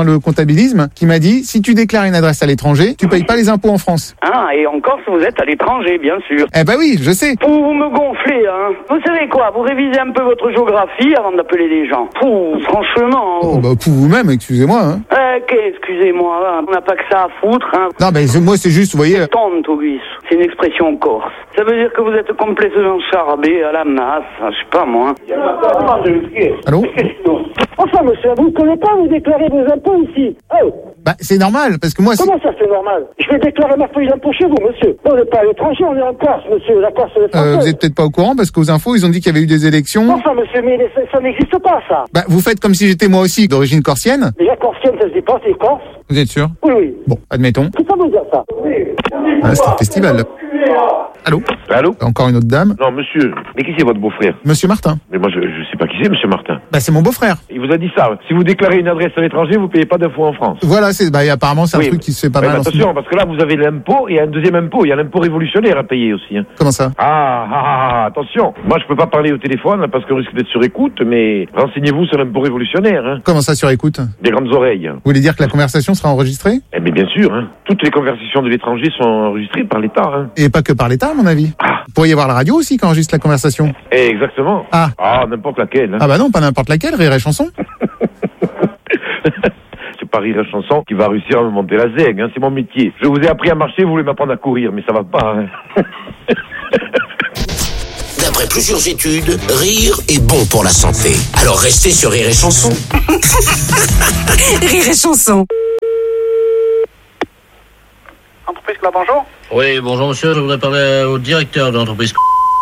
dans le comptabilisme qui m'a dit, si tu déclares une adresse à l'étranger, tu payes pas les impôts en France. Ah, et en Corse, vous êtes à l'étranger, bien sûr. Eh ben oui, je sais. Vous me gonflez, hein. Vous savez quoi, vous révisez un peu votre géographie avant d'appeler les gens. Franchement. Oh, bah, pour vous-même, excusez-moi, hein. Excusez-moi, on n'a pas que ça à foutre, hein. Non, ben, moi, c'est juste, vous voyez... Tonte, Auguste. C'est une expression corse. Ça veut dire que vous êtes complètement charbé à la masse, je sais pas moi. Allô? Enfin, monsieur, vous ne connaissez pas, vous déclarez vos impôts ici. Oh. Bah, c'est normal, parce que moi... Comment ça, c'est normal? Je vais déclarer ma feuille d'impôt chez vous, monsieur. On n'est pas à l'étranger, on est en Corse, monsieur. La Corse, c'est française. Vous êtes peut-être pas au courant, parce qu'aux infos, ils ont dit qu'il y avait eu des élections. Enfin, monsieur, mais ça n'existe pas, ça. Bah, vous faites comme si j'étais moi aussi d'origine corsienne. Déjà, corsienne, ça se dit pas, c'est corse. Vous êtes sûr? Oui, oui. Bon, admettons. Qu'est-ce que ça veut dire, ça? Ah, c'est un festival. Allô? Allô? Encore une autre dame. Non, monsieur. Mais qui c'est votre beau-frère? Monsieur Martin. Mais moi, je sais pas qui c'est, monsieur Martin. Bah, c'est mon beau-frère. Il vous a dit ça. Si vous déclarez une adresse à l'étranger, vous payez pas d'impôt en France. Voilà, apparemment, c'est un truc qui se fait pas mal. Attention, parce que là, vous avez l'impôt et un deuxième impôt. Il y a l'impôt révolutionnaire à payer aussi, hein. Comment ça? Attention. Moi, je peux pas parler au téléphone parce qu'on risque d'être sur écoute, mais renseignez-vous sur l'impôt révolutionnaire, hein. Comment ça, sur écoute? Des grandes oreilles. Vous voulez dire que la conversation sera enregistrée? Eh bien, bien sûr, hein. Toutes les conversations de l'étranger sont enregistrées par l'État, hein. Et pas que par l'État, à mon avis. Vous pourriez voir la radio aussi qui enregistre la conversation. Exactement. N'importe laquelle. Hein. Ah bah non, pas n'importe laquelle, Rire et Chanson. C'est pas Rire et Chanson qui va réussir à me monter la zègue, hein. C'est mon métier. Je vous ai appris à marcher, vous voulez m'apprendre à courir, mais ça va pas, hein. D'après plusieurs études, rire est bon pour la santé. Alors restez sur Rire et Chanson. Rire et Chanson. Entreprise là, bonjour. Oui, bonjour monsieur, je voudrais parler au directeur de l'entreprise.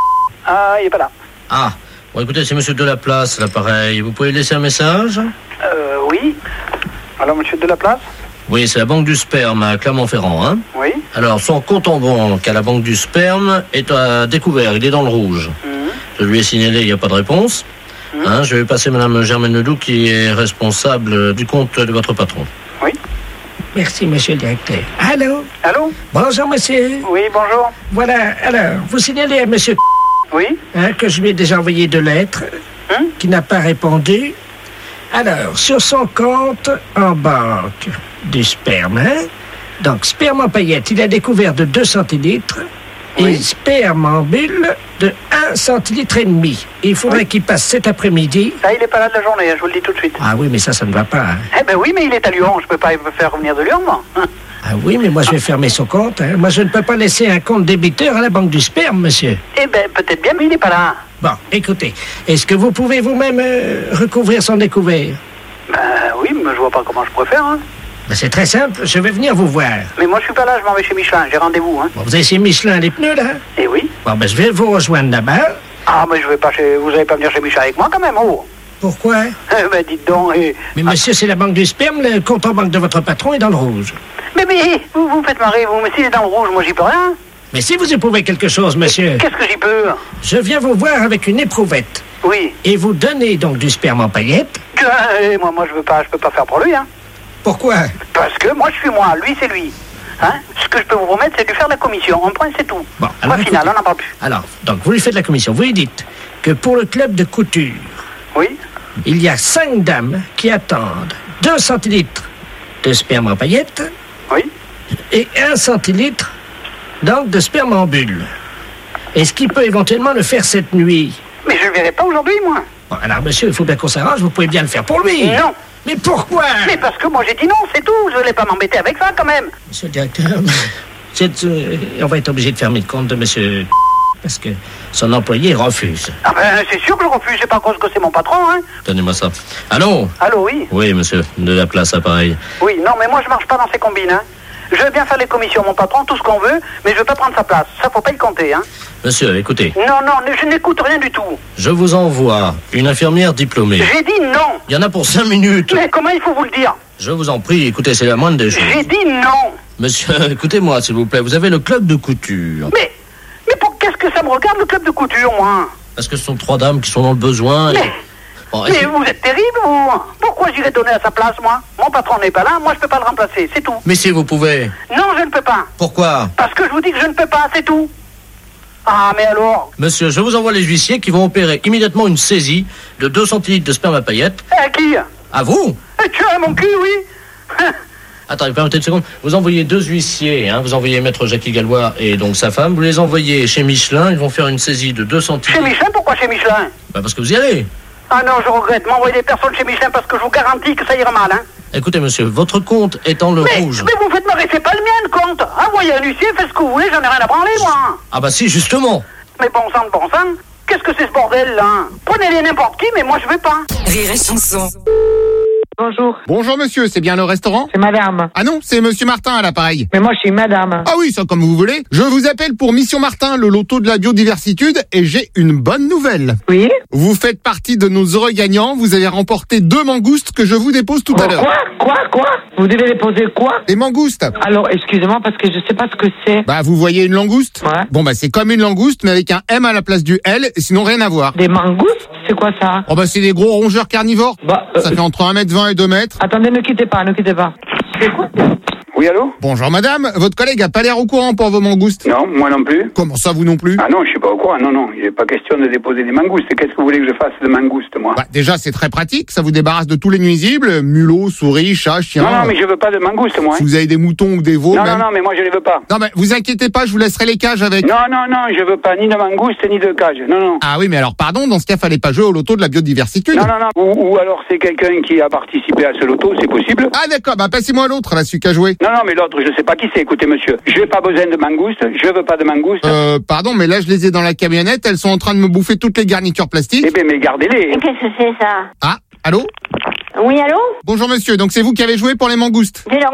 Ah, il est pas là. Ah, bon écoutez, c'est monsieur Delaplace, l'appareil. Vous pouvez laisser un message? Oui. Alors, monsieur Delaplace? Oui, c'est la Banque du Sperme à Clermont-Ferrand, hein? Oui. Alors, son compte en banque à la Banque du Sperme est à découvert, il est dans le rouge. Je lui ai signalé, il n'y a pas de réponse. Hein, je vais passer madame Germaine Ledoux qui est responsable du compte de votre patron. Oui. Merci, monsieur le directeur. Allô? Allô? Bonjour, monsieur. Oui, bonjour. Voilà, alors, vous signalez à monsieur oui. Que je lui ai déjà envoyé 2 lettres, qui n'a pas répondu. Alors, sur son compte en banque du sperme, donc sperme en paillettes, il a découvert de 2 centilitres et sperme en bulle de 1 centilitre et demi. Il faudrait qu'il passe cet après-midi. Ah, il est pas là de la journée, je vous le dis tout de suite. Ah oui, mais ça ne va pas. Hein. Eh ben oui, mais il est à Lyon, je peux pas me faire revenir de Lyon, moi. Ah oui, mais moi je vais fermer son compte. Hein. Moi je ne peux pas laisser un compte débiteur à la Banque du Sperme, monsieur. Eh ben peut-être bien, mais il n'est pas là. Bon, écoutez, est-ce que vous pouvez vous-même recouvrir son découvert? Oui, mais je vois pas comment je pourrais faire, hein. Ben, c'est très simple, je vais venir vous voir. Mais moi je suis pas là, je m'en vais chez Michelin, j'ai rendez-vous, hein. Bon, vous avez chez Michelin les pneus, là? Eh oui. Bon, ben je vais vous rejoindre là-bas. Ah, mais je vais pas chez... Vous allez pas venir chez Michelin avec moi quand même, oh. Pourquoi? Ben dites donc, Mais monsieur, c'est la Banque du Sperme, le compte en banque de votre patron est dans le rouge. Mais vous me faites marrer, vous, mais s'il est dans le rouge, moi j'y peux rien. Mais si vous éprouvez quelque chose, monsieur... Qu'est-ce que j'y peux? Je viens vous voir avec une éprouvette. Oui. Et vous donnez donc du sperme en paillettes. Moi je peux pas faire pour lui, hein. Pourquoi? Parce que moi je suis moi, lui c'est lui. Hein? Ce que je peux vous promettre, c'est de lui faire la commission. En point, c'est tout. Bon, alors, au final, on n'en parle plus. Alors, donc vous lui faites la commission. Vous lui dites que pour le club de couture... Oui. Il y a 5 dames qui attendent 2 centilitres de sperme en paillettes. Oui. Et 1 centilitre, donc, de sperme en bulle. Est-ce qu'il peut éventuellement le faire cette nuit? Mais je ne le verrai pas aujourd'hui, moi. Bon, alors, monsieur, il faut bien qu'on s'arrange. Vous pouvez bien le faire pour lui. Non. Mais pourquoi? Mais parce que moi, j'ai dit non, c'est tout. Je ne voulais pas m'embêter avec ça, quand même. Monsieur le directeur, on va être obligé de fermer le compte de monsieur... Parce que son employé refuse. Ah ben, c'est sûr que je refuse. C'est pas à cause que c'est mon patron, hein. Donnez-moi ça. Allô? Allô, oui. Oui, monsieur. De la place, appareil. Oui, non, mais moi, je marche pas dans ces combines, hein. Je veux bien faire les commissions, mon patron, tout ce qu'on veut, mais je veux pas prendre sa place. Ça, faut pas y compter, hein. Monsieur, écoutez. Non, je n'écoute rien du tout. Je vous envoie une infirmière diplômée. J'ai dit non. Il y en a pour 5 minutes. Mais comment il faut vous le dire? Je vous en prie, écoutez, c'est la moindre des choses. J'ai dit non. Monsieur, écoutez-moi, s'il vous plaît. Vous avez le club de couture. Mais qu'est-ce que ça me regarde, le club de couture, moi? Parce que ce sont 3 dames qui sont dans le besoin. Mais vous êtes terrible, vous. Pourquoi j'irais donner à sa place, moi? Mon patron n'est pas là, moi je peux pas le remplacer, c'est tout. Mais si vous pouvez. Non, je ne peux pas. Pourquoi? Parce que je vous dis que je ne peux pas, c'est tout. Ah, mais alors? Monsieur, je vous envoie les huissiers qui vont opérer immédiatement une saisie de 2 centilitres de sperme à paillettes. À qui? À vous? Tu as mon cul, oui. Attendez, permettez une seconde. Vous envoyez 2 huissiers, hein, vous envoyez maître Jackie Gallois et donc sa femme, vous les envoyez chez Michelin, ils vont faire une saisie de 2 centimes. Chez Michelin? Pourquoi chez Michelin? Bah parce que vous y allez. Ah non, je regrette. M'envoyer des personnes chez Michelin parce que je vous garantis que ça ira mal, hein. Écoutez, monsieur, votre compte est en le rouge. Mais vous faites marrer, c'est pas le mien, le compte. Envoyez un huissier, faites ce que vous voulez, j'en ai rien à branler, moi. Ah bah si, justement. Mais bon sang, qu'est-ce que c'est ce bordel, là? Prenez-les n'importe qui, mais moi je vais pas. Rire et chanson. Bonjour. Bonjour monsieur, c'est bien le restaurant? C'est madame. Ah non, c'est monsieur Martin à l'appareil. Mais moi je suis madame. Ah oui, ça comme vous voulez. Je vous appelle pour Mission Martin, le loto de la biodiversité, et j'ai une bonne nouvelle. Oui? Vous faites partie de nos heureux gagnants, vous avez remporté 2 mangoustes que je vous dépose tout à l'heure. Quoi? Vous devez déposer quoi? Des mangoustes. Alors, excusez-moi parce que je sais pas ce que c'est. Bah, vous voyez une langouste? Ouais. Bon, bah, c'est comme une langouste, mais avec un M à la place du L, et sinon rien à voir. Des mangoustes? C'est quoi ça? Oh, bah, c'est des gros rongeurs carnivores. Bah, ça fait entre 1m20 et 2 mètres. Attendez, ne quittez pas. C'est quoi? Oui, allô? Bonjour madame, votre collègue a pas l'air au courant pour vos mangoustes. Non, moi non plus. Comment ça, vous non plus? Ah non, je suis pas au courant, non. Il n'est pas question de déposer des mangoustes. Qu'est-ce que vous voulez que je fasse de mangoustes, moi? Bah, déjà, c'est très pratique, ça vous débarrasse de tous les nuisibles, mulots, souris, chats, chiens. Non, mais je veux pas de mangoustes, moi. Si vous avez des moutons ou des veaux, Non, mais moi je les veux pas. Non, mais vous inquiétez pas, je vous laisserai les cages avec. Non, je veux pas ni de mangoustes ni de cages. Non. Ah oui, mais alors pardon, dans ce cas, fallait pas jouer au loto de la biodiversité. Non. Ou alors c'est quelqu'un qui a participé à ce loto, c'est possible. Ah d'accord, bah passez-moi l'autre, là, celui qui a joué. Non, mais l'autre, je sais pas qui c'est. Écoutez, monsieur, j'ai pas besoin de mangoustes, je veux pas de mangoustes. Pardon, mais là, je les ai dans la camionnette, elles sont en train de me bouffer toutes les garnitures plastiques. Eh ben, mais gardez-les. Qu'est-ce que c'est ça? Ah, allô? Oui, allô? Bonjour monsieur, donc c'est vous qui avez joué pour les mangoustes?